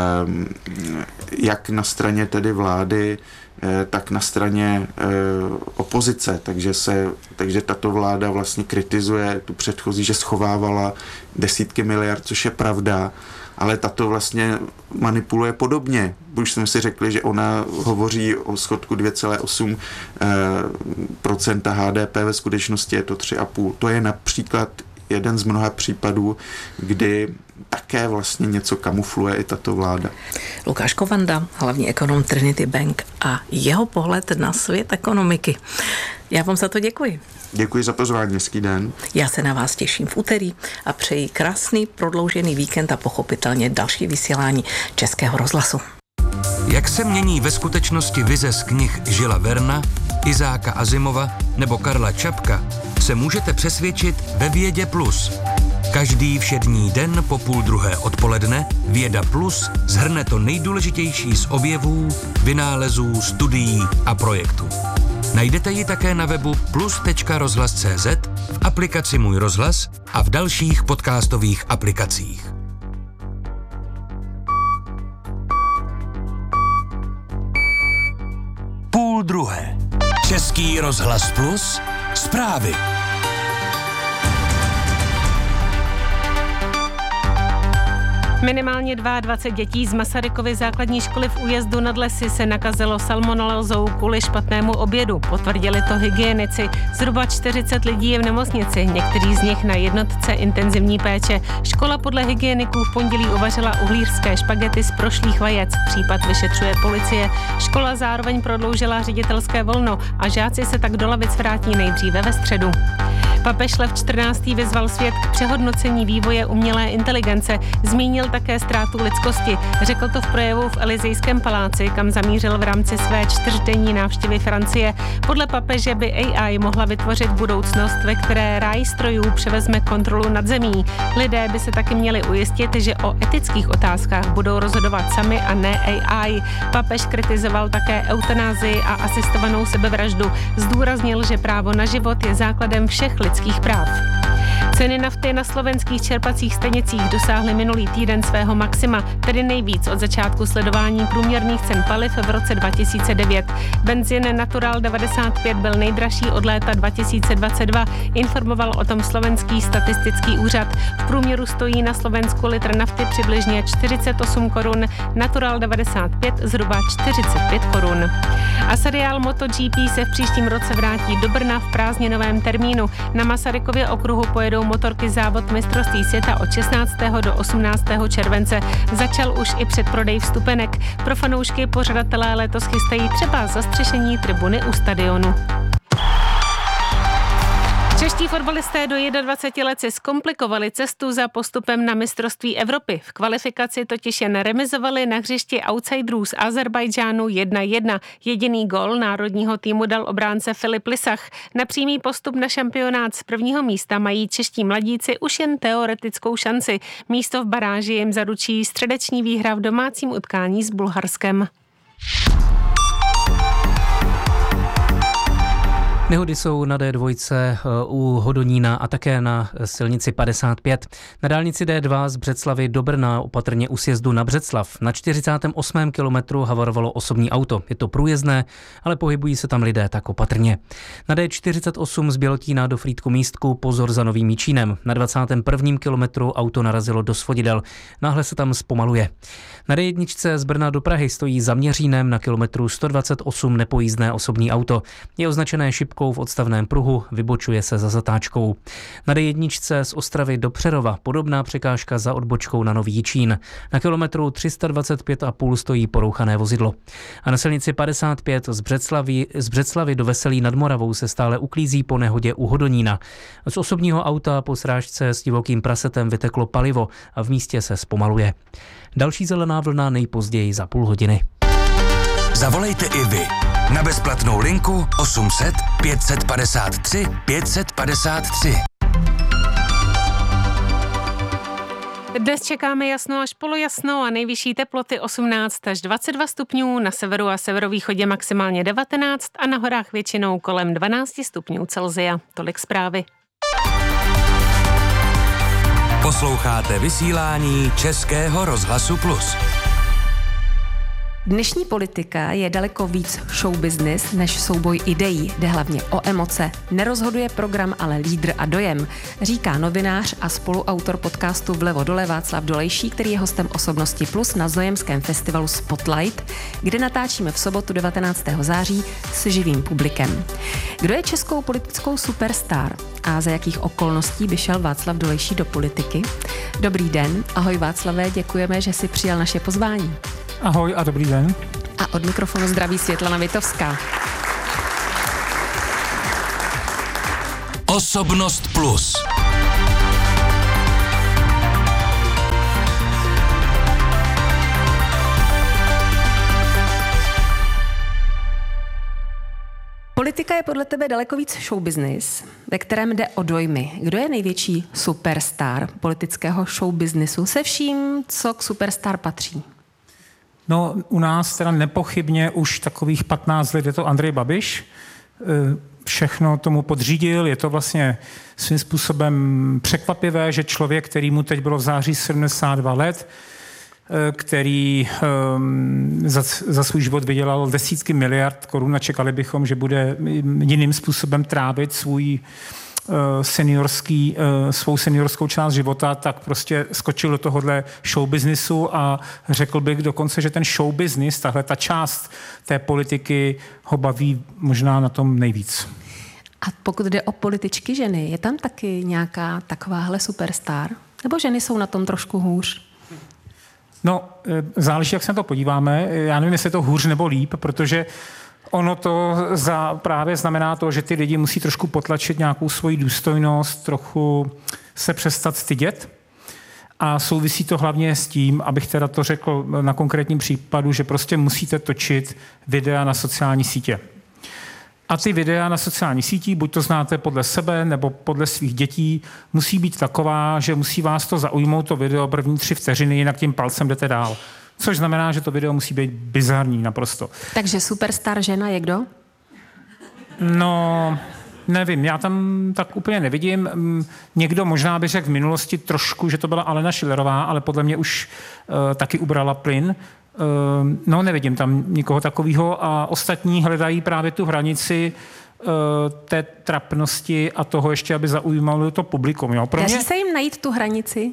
jak na straně tedy vlády, tak na straně opozice. Takže, se, takže tato vláda vlastně kritizuje tu předchozí, že schovávala desítky miliard, což je pravda, ale tato vlastně manipuluje podobně. Už jsme si řekli, že ona hovoří o schodku dvě celá osm procenta H D P, ve skutečnosti je to tři celá pět. To je například jeden z mnoha případů, kdy také vlastně něco kamufluje i tato vláda. Lukáš Kovanda, hlavní ekonom Trinity Bank a jeho pohled na svět ekonomiky. Já vám za to děkuji. Děkuji za pozvání, hezký den. Já se na vás těším v úterý a přeji krásný prodloužený víkend a pochopitelně další vysílání Českého rozhlasu. Jak se mění ve skutečnosti vize z knih Žila Verna, Izáka Azimova nebo Karla Čapka, se můžete přesvědčit ve Vědě Plus. Každý všední den po půl druhé odpoledne Věda Plus shrne to nejdůležitější z objevů, vynálezů, studií a projektů. Najdete ji také na webu plus tečka rozhlas tečka cé zet, v aplikaci Můj rozhlas a v dalších podcastových aplikacích. Půl druhé. Český rozhlas Plus. Zprávy. Minimálně dvacet dva dětí z Masarykovy základní školy v Újezdu nad Lesy se nakazilo salmonelózou kvůli špatnému obědu. Potvrdili to hygienici. Zhruba čtyřicet lidí je v nemocnici, někteří z nich na jednotce intenzivní péče. Škola podle hygieniků v pondělí uvařila uhlířské špagety z prošlých vajec. Případ vyšetřuje policie. Škola zároveň prodloužila ředitelské volno a žáci se tak do lavic vrátí nejdříve ve středu. Papež Lev čtrnáctý vyzval svět k přehodnocení vývoje umělé inteligence. Zmínil také ztrátu lidskosti. Řekl to v projevu v Elizejském paláci, kam zamířil v rámci své čtyřdenní návštěvy Francie. Podle papeže by A I mohla vytvořit budoucnost, ve které ráj strojů převezme kontrolu nad zemí. Lidé by se taky měli ujistit, že o etických otázkách budou rozhodovat sami a ne A I. Papež kritizoval také eutanázii a asistovanou sebevraždu. Zdůraznil, že právo na život je základem všech lidských práv. Ceny nafty na slovenských čerpacích stanicích dosáhly minulý týden svého maxima, tedy nejvíc od začátku sledování průměrných cen paliv v roce dva tisíce devět. Benzin Natural devadesát pět byl nejdražší od léta dva tisíce dvacet dva, informoval o tom slovenský statistický úřad. V průměru stojí na Slovensku litr nafty přibližně čtyřicet osm korun, Natural devadesát pět zhruba čtyřicet pět korun. A seriál MotoGP se v příštím roce vrátí do Brna v prázdninovém termínu. Na Masarykově okruhu pojedou motorky závod mistrovství světa od šestnáctého do osmnáctého července. Začal už i předprodej vstupenek. Pro fanoušky pořadatelé letos chystají třeba zastřešení tribuny u stadionu. Čeští fotbalisté do dvacet jedna let si zkomplikovali cestu za postupem na mistrovství Evropy. V kvalifikaci totiž jen remizovali na hřišti outsiderů z Azerbajdžánu jedna jedna. Jediný gól národního týmu dal obránce Filip Lisach. Na přímý postup na šampionát z prvního místa mají čeští mladíci už jen teoretickou šanci. Místo v baráži jim zaručí středeční výhra v domácím utkání s Bulharskem. Nehody jsou na D dva u Hodonína a také na silnici padesát pět. Na dálnici D dva z Břeclavy do Brna opatrně u sjezdu na Břeclav. Na čtyřicátém osmém kilometru havarovalo osobní auto. Je to průjezdné, ale pohybují se tam lidé tak opatrně. Na D čtyřicet osm z Bělotína do Frýdku Místku pozor za Novým Míčínem. Na dvacátém prvním kilometru auto narazilo do svodidel. Náhle se tam zpomaluje. Na D jedna z Brna do Prahy stojí za Měřínem na kilometru sto dvacet osm nepojízdné osobní auto. Je označené šipkou v odstavném pruhu, vybočuje se za zatáčkou. Na D jedna z Ostravy do Přerova podobná překážka za odbočkou na Nový Jičín. Na kilometru tři sta dvacet pět a půl stojí porouchané vozidlo. A na silnici padesát pět z Břeclavy, z Břeclavy do Veselí nad Moravou se stále uklízí po nehodě u Hodonína. Z osobního auta po srážce s divokým prasetem vyteklo palivo a v místě se zpomaluje. Další zelená vlna nejpozději za půl hodiny. Zavolejte i vy na bezplatnou linku osm set pět set padesát tři pět set padesát tři. Dnes čekáme jasno až polojasno a nejvyšší teploty osmnáct až dvacet dva stupňů, na severu a severovýchodě maximálně devatenáct a na horách většinou kolem dvanáct stupňů Celsia. Tolik zprávy. Posloucháte vysílání Českého rozhlasu Plus. Dnešní politika je daleko víc show business než souboj ideí. Jde hlavně o emoce. Nerozhoduje program, ale lídr a dojem, říká novinář a spoluautor podcastu Vlevo dole Václav Dolejší, který je hostem Osobnosti Plus na znojemském festivalu Spotlight, kde natáčíme v sobotu devatenáctého září s živým publikem. Kdo je českou politickou superstar a za jakých okolností by šel Václav Dolejší do politiky? Dobrý den, ahoj Václavé, děkujeme, že jsi přijal naše pozvání. Ahoj a dobrý den. A od mikrofonu zdraví Světlana Vitovská. Osobnost Plus. Politika je podle tebe daleko víc show business, ve kterém jde o dojmy. Kdo je největší superstar politického show businessu se vším, co k superstar patří? No, u nás teda nepochybně už takových patnáct let je to Andrej Babiš. Všechno tomu podřídil, je to vlastně svým způsobem překvapivé, že člověk, který mu teď bylo v září sedmdesát dva let, který um, za, za svůj život vydělal desítky miliard korun a čekali bychom, že bude jiným způsobem trávit svůj seniorský, svou seniorskou část života, tak prostě skočil do tohohle show businessu a řekl bych dokonce, že ten show business, tahle ta část té politiky ho baví možná na tom nejvíc. A pokud jde o političky ženy, je tam taky nějaká takováhle superstar? Nebo ženy jsou na tom trošku hůř? No, záleží, jak se na to podíváme. Já nevím, jestli je to hůř nebo líp, protože ono to za, právě znamená to, že ty lidi musí trošku potlačit nějakou svoji důstojnost, trochu se přestat stydět. A souvisí to hlavně s tím, abych teda to řekl na konkrétním případu, že prostě musíte točit videa na sociální sítě. A ty videa na sociální sítí, buď to znáte podle sebe nebo podle svých dětí, musí být taková, že musí vás to zaujmout, to video první tři vteřiny, jinak tím palcem jdete dál. Což znamená, že to video musí být bizarní naprosto. Takže superstar žena je kdo? No, nevím, já tam tak úplně nevidím. Někdo možná by řekl v minulosti trošku, že to byla Alena Schillerová, ale podle mě už uh, taky ubrala plyn. Uh, no, nevidím tam nikoho takového a ostatní hledají právě tu hranici uh, té trapnosti a toho ještě, aby zaujímalo to publikum. Jo? Pro Daří mě... se jim najít tu hranici?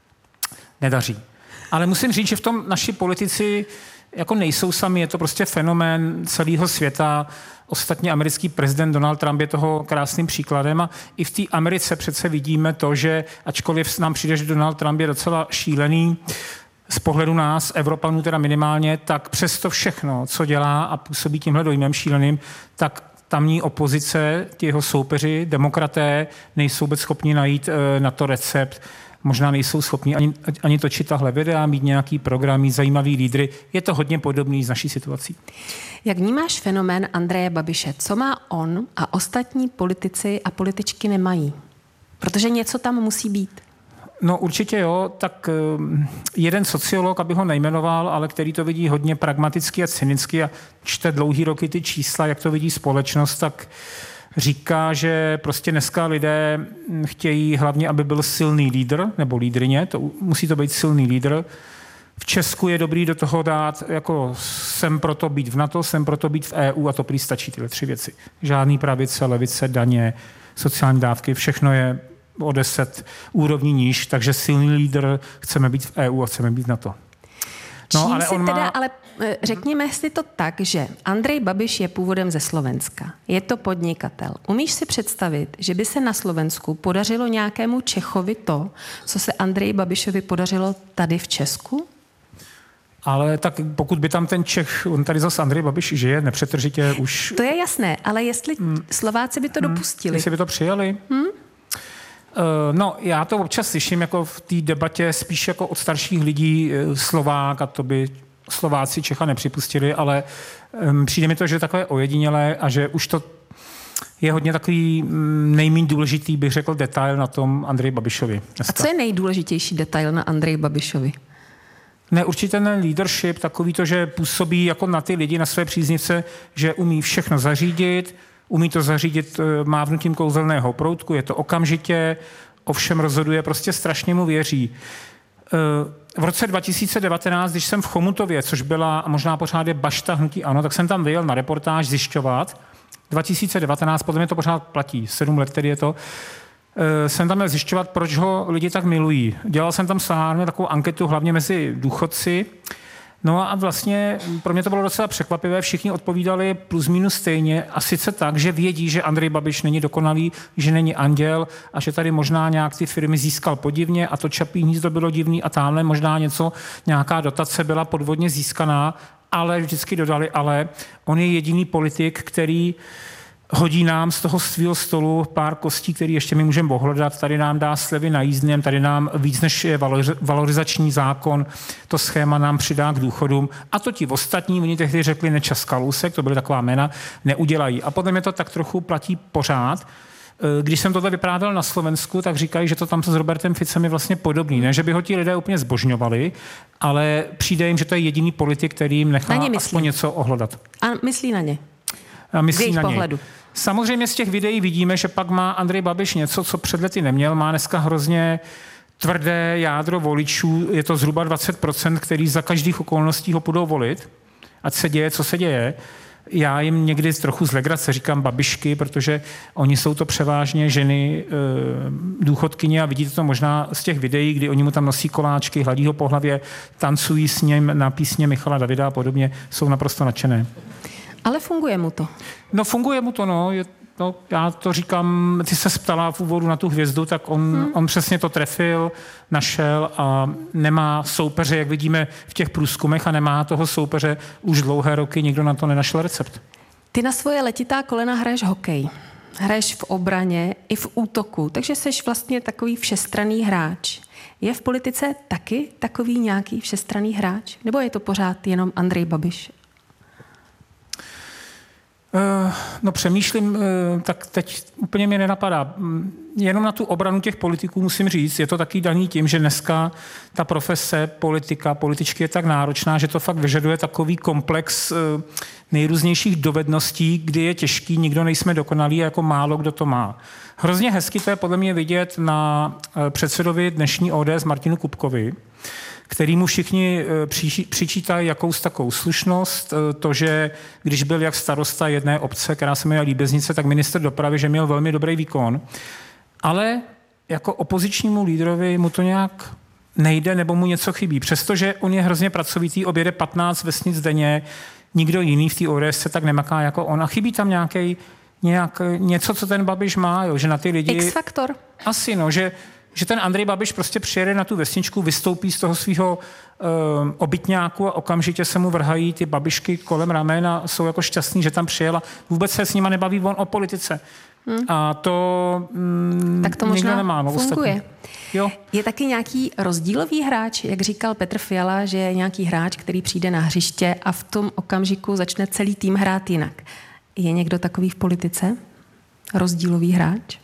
Nedaří. Ale musím říct, že v tom naši politici jako nejsou sami, je to prostě fenomén celého světa. Ostatně americký prezident Donald Trump je toho krásným příkladem a i v té Americe přece vidíme to, že ačkoliv nám přijde, že Donald Trump je docela šílený z pohledu nás, Evropanů teda minimálně, tak přesto všechno, co dělá a působí tímhle dojmem šíleným, tak tamní opozice, ti jeho soupeři, demokraté, nejsou vůbec schopni najít e, na to recept. Možná nejsou schopni ani, ani točit tahle videa, mít nějaký program, mít zajímavý lídry. Je to hodně podobný s naší situací. Jak vnímáš fenomén Andreje Babiše? Co má on a ostatní politici a političky nemají? Protože něco tam musí být. No určitě jo, tak jeden sociolog, aby ho nejmenoval, ale který to vidí hodně pragmaticky a cynicky a čte dlouhý roky ty čísla, jak to vidí společnost, tak říká, že prostě dneska lidé chtějí hlavně, aby byl silný lídr nebo lídrině, to, musí to být silný lídr. V Česku je dobrý do toho dát, jako jsem proto být v NATO, jsem proto být v E U a to prý stačí tyhle tři věci. Žádný pravice, levice, daně, sociální dávky, všechno je o deset úrovní níž, takže silný lídr, chceme být v E U a chceme být v NATO. No, ale on teda, má... ale řekněme si to tak, že Andrej Babiš je původem ze Slovenska. Je to podnikatel. Umíš si představit, že by se na Slovensku podařilo nějakému Čechovi to, co se Andreji Babišovi podařilo tady v Česku? Ale tak pokud by tam ten Čech, on tady zase Andrej Babiš žije nepřetržitě už... To je jasné, ale jestli hmm. Slováci by to hmm. dopustili. Jestli by to přijali? Hmm? No, já to občas slyším jako v té debatě spíš jako od starších lidí Slovák a to by Slováci Čecha nepřipustili, ale um, přijde mi to, že je takové ojedinělé a že už to je hodně takový nejméně důležitý, bych řekl, detail na tom Andreji Babišovi. Dneska. A co je nejdůležitější detail na Andreji Babišovi? Ne, určitě ten leadership, takový to, že působí jako na ty lidi, na své příznivce, že umí všechno zařídit, umí to zařídit mávnutím kouzelného proutku, je to okamžitě, ovšem rozhoduje, prostě strašně mu věří. V roce dva tisíce devatenáct, když jsem v Chomutově, což byla a možná pořád je bašta hnutí ANO, tak jsem tam vyjel na reportáž zjišťovat. dva tisíce devatenáct, podle mě to pořád platí, sedm let tedy je to, jsem tam měl zjišťovat, proč ho lidi tak milují. Dělal jsem tam sám takovou anketu, hlavně mezi důchodci. No a vlastně pro mě to bylo docela překvapivé, všichni odpovídali plus minus stejně a sice tak, že vědí, že Andrej Babiš není dokonalý, že není anděl a že tady možná nějak ty firmy získal podivně a to Čapí hnízdo bylo divný a tamhle možná něco, nějaká dotace byla podvodně získaná, ale vždycky dodali, ale on je jediný politik, který hodí nám z toho svého stolu pár kostí, který ještě my můžeme ohledat. Tady nám dá slevy na jízdném, tady nám víc než je valorizační zákon, to schéma nám přidá k důchodům. A to ti ostatní, oni tehdy řekli Nečas, Kalousek, to byly taková jména, neudělají. A podle mě to tak trochu platí pořád. Když jsem tohle vyprávěl na Slovensku, tak říkají, že to tam s Robertem Ficem je vlastně podobný. Ne, že by ho ti lidé úplně zbožňovali, ale přijde jim, že to je jediný politik, který jim nechá aspoň něco ohledat. A myslí na ně? A myslí na pohledu. ně. Samozřejmě z těch videí vidíme, že pak má Andrej Babiš něco, co před lety neměl. Má dneska hrozně tvrdé jádro voličů, je to zhruba dvacet procent, který za každých okolností ho budou volit. Ať se děje, co se děje. Já jim někdy trochu z legrace říkám babišky, protože oni jsou to převážně ženy, důchodkyně a vidíte to možná z těch videí, kdy oni mu tam nosí koláčky, hladí ho po hlavě, tancují s ním na písně Michala Davida a podobně, jsou naprosto nadšené. Ale funguje mu to. No funguje mu to, no. Je, no já to říkám, ty se ptala v úvodu na tu hvězdu, tak on, hmm. on přesně to trefil, našel a nemá soupeře, jak vidíme v těch průzkumech, a nemá toho soupeře už dlouhé roky, nikdo na to nenašel recept. Ty na svoje letitá kolena hraješ hokej. Hraješ v obraně i v útoku, takže seš vlastně takový všestranný hráč. Je v politice taky takový nějaký všestranný hráč? Nebo je to pořád jenom Andrej Babiš? No přemýšlím, tak teď úplně mě nenapadá. Jenom na tu obranu těch politiků musím říct, je to taky daný tím, že dneska ta profese politika, političky je tak náročná, že to fakt vyžaduje takový komplex nejrůznějších dovedností, kdy je těžký, nikdo nejsme dokonalí a jako málo kdo to má. Hrozně hezky to je podle mě vidět na předsedovi dnešní O D S Martinu Kupkovi, kterýmu všichni přičítají jakous takovou slušnost, to, že když byl jak starosta jedné obce, která se jmenuje Líbeznice, tak ministr dopravy, že měl velmi dobrý výkon, ale jako opozičnímu lídrovi mu to nějak nejde nebo mu něco chybí. Přestože on je hrozně pracovitý, objede patnáct vesnic denně, nikdo jiný v té O D S se tak nemaká jako on a chybí tam nějaký nějak, něco, co ten Babiš má, jo, že na ty lidi... X-faktor. Asi, no, že že ten Andrej Babiš prostě přijede na tu vesničku, vystoupí z toho svého uh, obytňáku a okamžitě se mu vrhají ty babišky kolem ramen a jsou jako šťastný, že tam přijel a vůbec se s nima nebaví on o politice. Hmm. A to, mm, tak to možná nemá, no, funguje. Jo. Je taky nějaký rozdílový hráč, jak říkal Petr Fiala, že je nějaký hráč, který přijde na hřiště a v tom okamžiku začne celý tým hrát jinak. Je někdo takový v politice? Rozdílový hráč?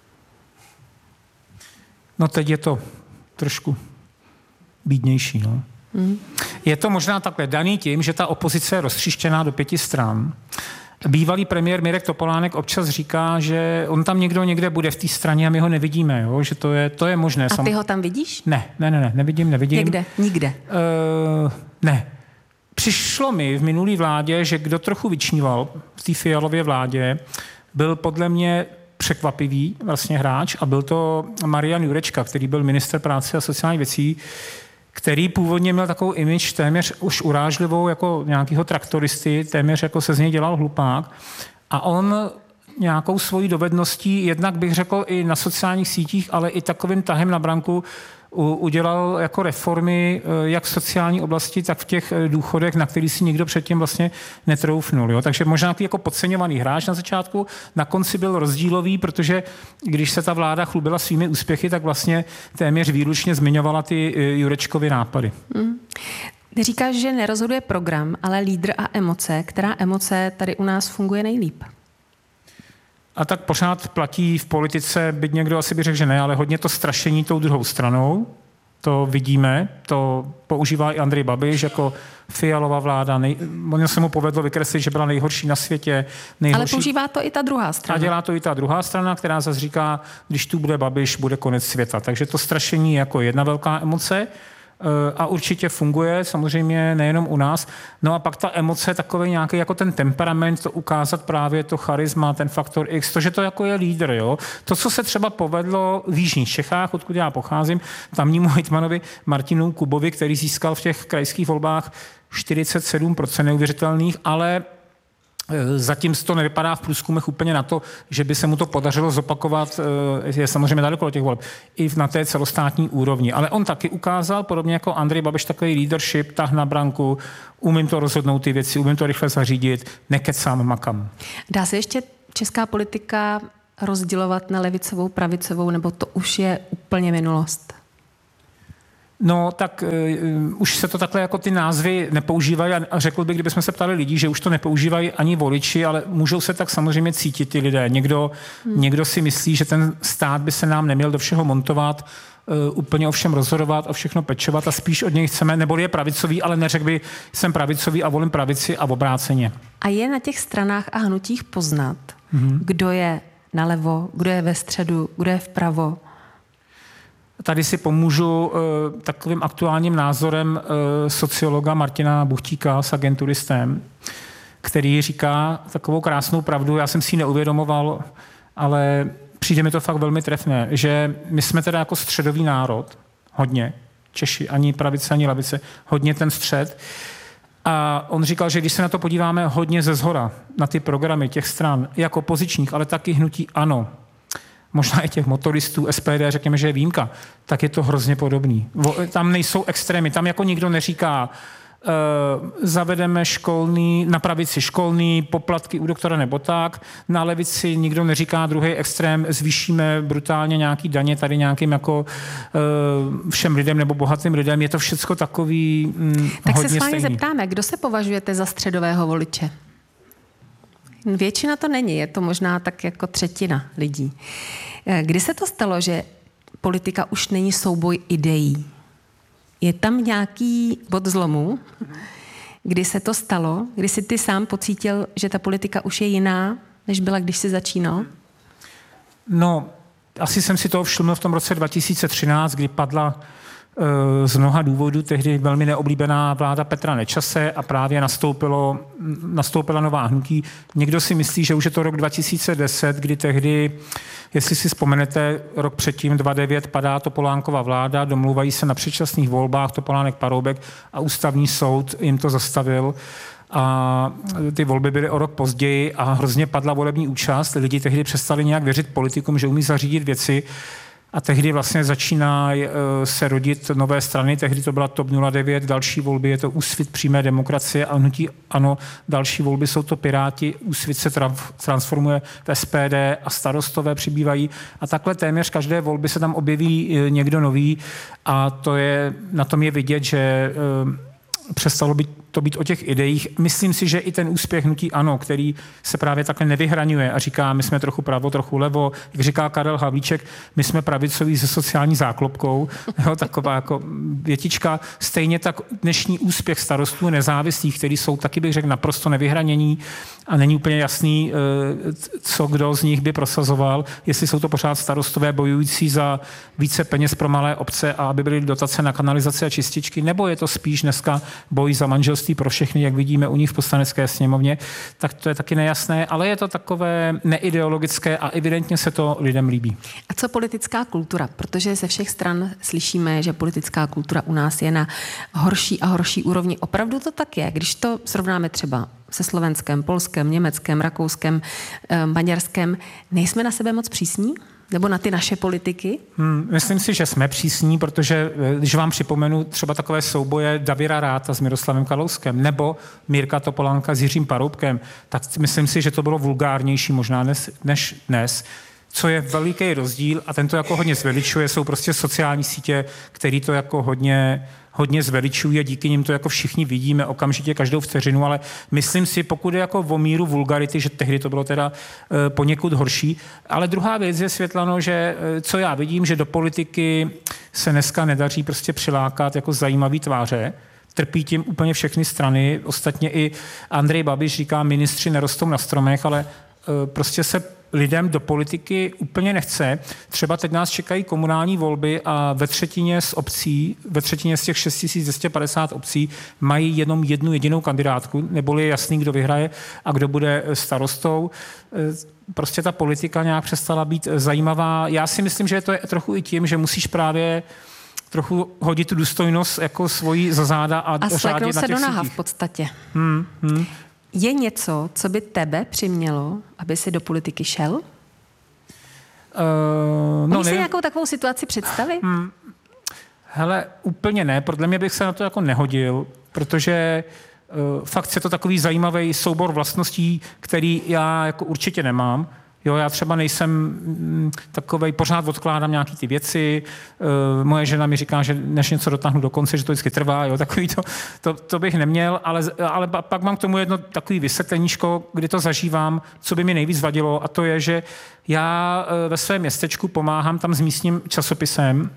No teď je to trošku bídnější. No. Mm. Je to možná takhle daný tím, že ta opozice je roztříštěná do pěti stran. Bývalý premiér Mirek Topolánek občas říká, že on tam někdo někde bude v té straně a my ho nevidíme, jo? Že to je, to je možné. A ty ho tam vidíš? Ne, ne, ne, ne nevidím, nevidím. Někde? Nikde? Uh, ne. Přišlo mi v minulý vládě, že kdo trochu vyčníval v té Fialově vládě, byl podle mě překvapivý vlastně hráč a byl to Marian Jurečka, který byl ministr práce a sociálních věcí, který původně měl takovou image téměř už urážlivou jako nějakýho traktoristy, téměř jako se z něj dělal hlupák a on nějakou svojí dovedností, jednak bych řekl i na sociálních sítích, ale i takovým tahem na branku udělal jako reformy jak v sociální oblasti, tak v těch důchodech, na který si nikdo předtím vlastně netroufnul. Jo? Takže možná jako podceňovaný hráč na začátku, na konci byl rozdílový, protože když se ta vláda chlubila svými úspěchy, tak vlastně téměř výlučně zmiňovala ty Jurečkovy nápady. Hmm. Ty říkáš, že nerozhoduje program, ale lídr a emoce. Která emoce tady u nás funguje nejlíp? A tak pořád platí v politice, byť někdo asi by řekl, že ne, ale hodně to strašení tou druhou stranou. To vidíme, to používá i Andrej Babiš jako Fialova vláda. Nej, ono se mu povedlo vykreslit, že byla nejhorší na světě. Nejhorší. Ale používá to i ta druhá strana. A dělá to i ta druhá strana, která zase říká, když tu bude Babiš, bude konec světa. Takže to strašení je jako jedna velká emoce a určitě funguje, samozřejmě nejenom u nás. No a pak ta emoce, takový nějaký jako ten temperament, to ukázat právě to charisma, ten faktor X, to, že to jako je lídr, jo. To, co se třeba povedlo v jižních Čechách, odkud já pocházím, tamnímu hejtmanovi Martinu Kubovi, který získal v těch krajských volbách čtyřicet sedm procent neuvěřitelných, ale zatím to nevypadá v průzkumech úplně na to, že by se mu to podařilo zopakovat, je samozřejmě daleko od těch voleb, i na té celostátní úrovni. Ale on taky ukázal, podobně jako Andrej Babiš, takový leadership, tah na branku, umím to rozhodnout ty věci, umím to rychle zařídit, nekecám, makam. Dá se ještě česká politika rozdělovat na levicovou, pravicovou, nebo to už je úplně minulost? No, tak uh, už se to takhle jako ty názvy nepoužívají a řekl bych, kdybychom se ptali lidí, že už to nepoužívají ani voliči, ale můžou se tak samozřejmě cítit ty lidé. Někdo, hmm. někdo si myslí, že ten stát by se nám neměl do všeho montovat, uh, úplně o všem rozhodovat, o všechno pečovat a spíš od něj chceme, nebo je pravicový, ale neřekl by, jsem pravicový a volím pravici a obráceně. A je na těch stranách a hnutích poznat, hmm. kdo je nalevo, kdo je ve středu, kdo je vpravo? Tady si pomůžu uh, takovým aktuálním názorem uh, sociologa Martina Buchtíka s agenturistem, který říká takovou krásnou pravdu, já jsem si ji neuvědomoval, ale přijde mi to fakt velmi trefné, že my jsme teda jako středový národ, hodně, Češi, ani pravice, ani levice, hodně ten střed. A on říkal, že když se na to podíváme hodně ze zhora, na ty programy těch stran, jako opozičních, ale taky hnutí ANO, možná i těch motoristů, S P D, řekněme, že je výjimka, tak je to hrozně podobný. Tam nejsou extrémy, tam jako nikdo neříká, uh, zavedeme školný, na pravici školný, poplatky u doktora nebo tak, na levici nikdo neříká druhý extrém, zvýšíme brutálně nějaký daně tady nějakým jako uh, všem lidem nebo bohatým lidem, je to všecko takový mm, tak hodně se s vámi stejný. Zeptáme, kdo se považujete za středového voliče? Většina to není, je to možná tak jako třetina lidí. Kdy se to stalo, že politika už není souboj ideí? Je tam nějaký bod zlomu, kdy se to stalo, kdy jsi ty sám pocítil, že ta politika už je jiná, než byla, když jsi začínal? No, asi jsem si toho všiml v tom roce dva tisíce třináct, kdy padla z mnoha důvodů tehdy velmi neoblíbená vláda Petra Nečase a právě nastoupilo, nastoupila nová hnutí. Někdo si myslí, že už je to rok dva tisíce deset, kdy tehdy, jestli si vzpomenete, rok předtím, dva tisíce devět, padá Topolánkova vláda, domluvají se na předčasných volbách Topolánek Paroubek a ústavní soud jim to zastavil. A ty volby byly o rok později a hrozně padla volební účast. Lidi tehdy přestali nějak věřit politikům, že umí zařídit věci. A tehdy vlastně začíná se rodit nové strany, tehdy to byla TOP nula devět, další volby je to Úsvit přímé demokracie a hnutí ANO, další volby jsou to Piráti, Úsvit se transformuje v S P D a Starostové přibývají a takhle téměř každé volby se tam objeví někdo nový a to je, na tom je vidět, že přestalo být to být o těch ideích. Myslím si, že i ten úspěch hnutí ANO, který se právě takhle nevyhraňuje a říká, my jsme trochu pravo, trochu levo, jak říká Karel Havlíček, my jsme pravicoví se sociální záklopkou, jo, taková jako větička. Stejně tak dnešní úspěch starostů nezávislých, který jsou taky, bych řekl, naprosto nevyhranění a není úplně jasný, co kdo z nich by prosazoval, jestli jsou to pořád starostové bojující za více peněz pro malé obce a aby byly dotace na kanalizace a čističky, nebo je to spíš dneska boj za manželství pro všechny, jak vidíme u nich v Poslanecké sněmovně, tak to je taky nejasné, ale je to takové neideologické a evidentně se to lidem líbí. A co politická kultura? Protože ze všech stran slyšíme, že politická kultura u nás je na horší a horší úrovni. Opravdu to tak je, když to srovnáme třeba se Slovenskem, Polskem, Německem, Rakouskem, Maďarskem, nejsme na sebe moc přísní? Nebo na ty naše politiky? Hmm, myslím si, že jsme přísní, protože když vám připomenu třeba takové souboje Davida Ratha s Miroslavem Kalouskem nebo Mirka Topolánka s Jiřím Paroubkem, tak myslím si, že to bylo vulgárnější možná než, než dnes. Co je veliký rozdíl a ten to jako hodně zveličuje, jsou prostě sociální sítě, který to jako hodně hodně zveličují a díky nim to jako všichni vidíme okamžitě každou vteřinu, ale myslím si, pokud je jako o míru vulgarity, že tehdy to bylo teda e, poněkud horší. Ale druhá věc je, Světlano, že e, co já vidím, že do politiky se dneska nedaří prostě přilákat jako zajímavý tváře. Trpí tím úplně všechny strany. Ostatně i Andrej Babiš říká, ministři nerostou na stromech, ale e, prostě se lidem do politiky úplně nechce. Třeba teď nás čekají komunální volby a ve třetině z obcí, ve třetině z těch šest tisíc dvě stě padesát obcí mají jenom jednu jedinou kandidátku, neboli je jasný, kdo vyhraje a kdo bude starostou. Prostě ta politika nějak přestala být zajímavá. Já si myslím, že to je trochu i tím, že musíš právě trochu hodit tu důstojnost jako svoji za záda a, a řádit na se těch do naha sítích. v podstatě. Hmm, hmm. Je něco, co by tebe přimělo, aby si do politiky šel? Uh, no, Umíš si nějakou takovou situaci představit? Hmm. Hele, úplně ne. Podle mě bych se na to jako nehodil, protože uh, fakt je to takový zajímavý soubor vlastností, který já jako určitě nemám. Jo, já třeba nejsem mm, takovej, pořád odkládám nějaký ty věci, e, moje žena mi říká, že než něco dotáhnu do konce, že to vždycky trvá, jo, takový to, to, to bych neměl, ale, ale pak mám k tomu jedno takový vysvětleníčko, kdy to zažívám, co by mi nejvíc vadilo, a to je, že já e, ve svém městečku pomáhám tam s místním časopisem,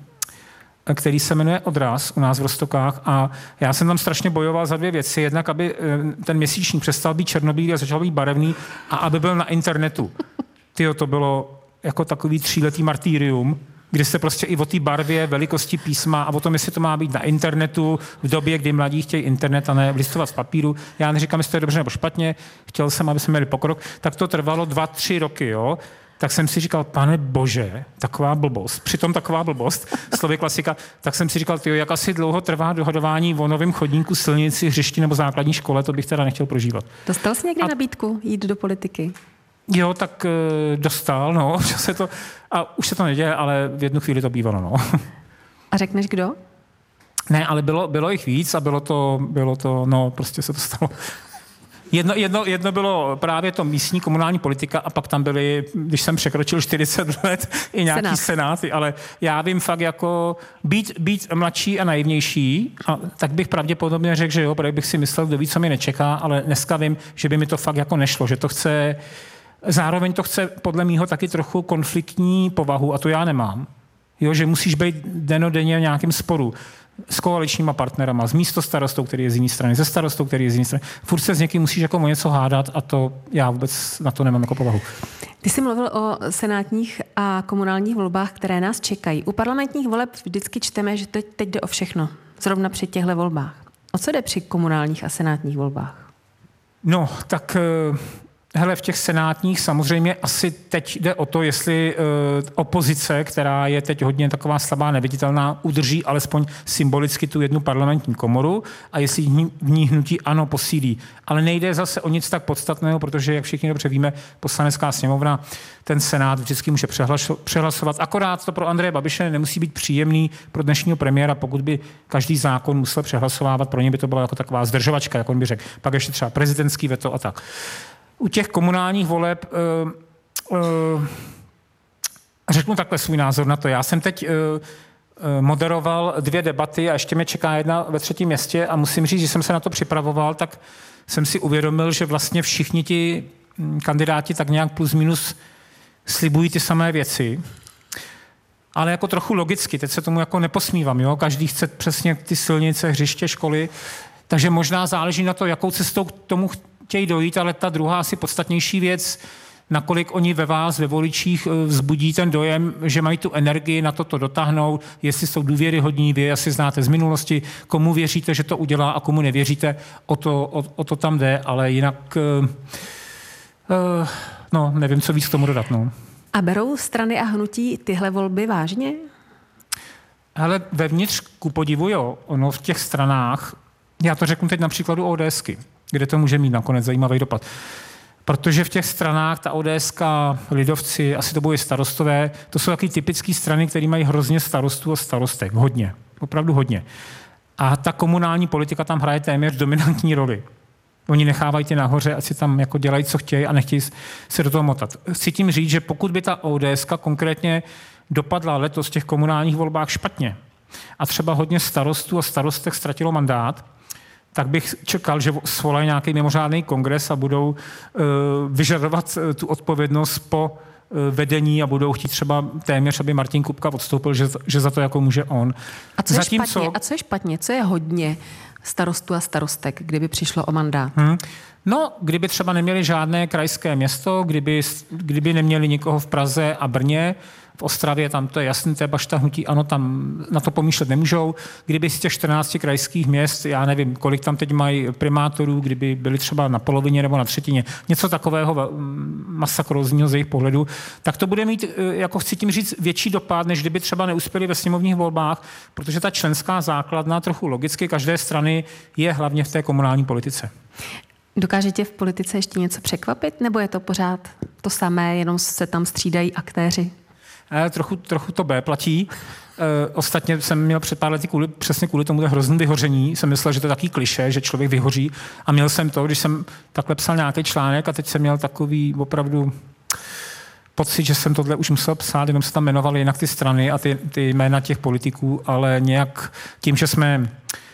který se jmenuje Odraz u nás v Roztokách, a já jsem tam strašně bojoval za dvě věci. Jednak, aby ten měsíčník přestal být černobílý a začal být barevný, a aby byl na internetu. Tyjo, to bylo jako takový tříletý martýrium, kdy se prostě i o té barvě, velikosti písma a o tom, jestli to má být na internetu v době, kdy mladí chtějí internet a ne listovat z papíru. Já neříkám, jestli to je dobře nebo špatně, chtěl jsem, aby jsme měli pokrok. Tak to trvalo dva, tři roky, jo. Tak jsem si říkal, pane bože, taková blbost. Přitom taková blbost, slovy klasika, tak jsem si říkal, tyjo, jak asi dlouho trvá dohadování o novém chodníku, silnici, hřišti nebo základní škole, to bych teda nechtěl prožívat. Dostal jsi někdy a... nabídku jít do politiky? Jo, tak e, dostal, no, že se to, a už se to neděje, ale v jednu chvíli to bývalo, no. A řekneš kdo? Ne, ale bylo, bylo jich víc a bylo to, bylo to, no, prostě se to stalo. Jedno, jedno, jedno bylo právě to místní komunální politika a pak tam byly, když jsem překročil čtyřicet let, i nějaký Senát. senáty, ale já vím fakt jako být, být mladší a naivnější, a tak bych pravděpodobně řekl, že jo, protože bych si myslel, kdo ví, co mě nečeká, ale dneska vím, že by mi to fakt jako nešlo, že to chce, zároveň to chce podle mýho taky trochu konfliktní povahu a to já nemám. Jo, že musíš být denodenně v nějakém sporu s koaličníma partnerama, s místostarostou, který je z jiné strany, se starostou, který je z jiné strany. Furt se s někým musíš jako o něco hádat a to já vůbec na to nemám jako povahu. Ty jsi mluvil o senátních a komunálních volbách, které nás čekají. U parlamentních voleb vždycky čteme, že teď, teď jde o všechno, zrovna při těchto volbách. O co jde při komunálních a senátních volbách? No, tak... Hele, v těch senátních samozřejmě asi teď jde o to, jestli uh, opozice, která je teď hodně taková slabá, neviditelná, udrží alespoň symbolicky tu jednu parlamentní komoru a jestli v ní hnutí ANO posílí. Ale nejde zase o nic tak podstatného, protože, jak všichni dobře víme, Poslanecká sněmovna ten senát vždycky může přehlasovat. Akorát to pro Andreje Babiše nemusí být příjemný pro dnešního premiéra, pokud by každý zákon musel přehlasovávat, pro ně by to byla jako taková zdržovačka, jak on by řekl. Pak ještě třeba prezidentský veto a tak. U těch komunálních voleb uh, uh, řeknu takhle svůj názor na to. Já jsem teď uh, uh, moderoval dvě debaty a ještě mě čeká jedna ve třetím městě a musím říct, že jsem se na to připravoval, tak jsem si uvědomil, že vlastně všichni ti kandidáti tak nějak plus minus slibují ty samé věci, ale jako trochu logicky, teď se tomu jako neposmívám, jo? Každý chce přesně ty silnice, hřiště, školy, takže možná záleží na to, jakou cestou k tomu chtějí dojít, ale ta druhá asi podstatnější věc, nakolik oni ve vás, ve voličích vzbudí ten dojem, že mají tu energii na to to dotáhnout, jestli jsou důvěryhodní, vy asi znáte z minulosti, komu věříte, že to udělá a komu nevěříte, o to, o, o to tam jde, ale jinak uh, uh, no, nevím, co víc k tomu dodat. No. A berou strany a hnutí tyhle volby vážně? Ale vevnitř, ku podivu, jo, ono v těch stranách, já to řeknu teď na příkladu ODSky, kde to může mít nakonec zajímavý dopad. Protože v těch stranách ta ODSka, lidovci, asi to budou starostové, to jsou taky typické strany, které mají hrozně starostů a starostek. Hodně. Opravdu hodně. A ta komunální politika tam hraje téměř dominantní roli. Oni nechávají ty nahoře, ať si tam jako dělají, co chtějí a nechtějí se do toho motat. Chci tím říct, že pokud by ta ODSka konkrétně dopadla letos v těch komunálních volbách špatně, a třeba hodně starostů a starostek ztratilo mandát, tak bych čekal, že svolají nějaký mimořádný kongres a budou uh, vyžadovat uh, tu odpovědnost po uh, vedení a budou chtít třeba téměř, aby Martin Kupka odstoupil, že, že za to jako může on. A co, je Zatímco, špatně? a co je špatně? Co je hodně starostů a starostek, kdyby přišlo o mandát? Hmm. No, kdyby třeba neměli žádné krajské město, kdyby, kdyby neměli nikoho v Praze a Brně, v Ostravě, tam to je jasný, to je bašta hnutí, ano, tam na to pomýšlet nemůžou. Kdyby z těch čtrnácti krajských měst, já nevím, kolik tam teď mají primátorů, kdyby byli třeba na polovině nebo na třetině, něco takového masakrózního z jejich pohledu, tak to bude mít, jako chci tím říct, větší dopad, než kdyby třeba neuspěli ve sněmovních volbách, protože ta členská základna trochu logicky každé strany je hlavně v té komunální politice. Dokáže tě v politice ještě něco překvapit, nebo je to pořád to samé, jenom se tam střídají aktéři? Eh, trochu, trochu to B platí. E, ostatně jsem měl před pár lety kvůli, přesně kvůli tomu hrozný vyhoření. Jsem myslel, že to je takový klišé, že člověk vyhoří. A měl jsem to, když jsem takhle psal nějaký článek a teď jsem měl takový opravdu pocit, že jsem tohle už musel psát, jenom se tam jmenovaly jinak ty strany a ty, ty jména těch politiků, ale nějak tím, že jsme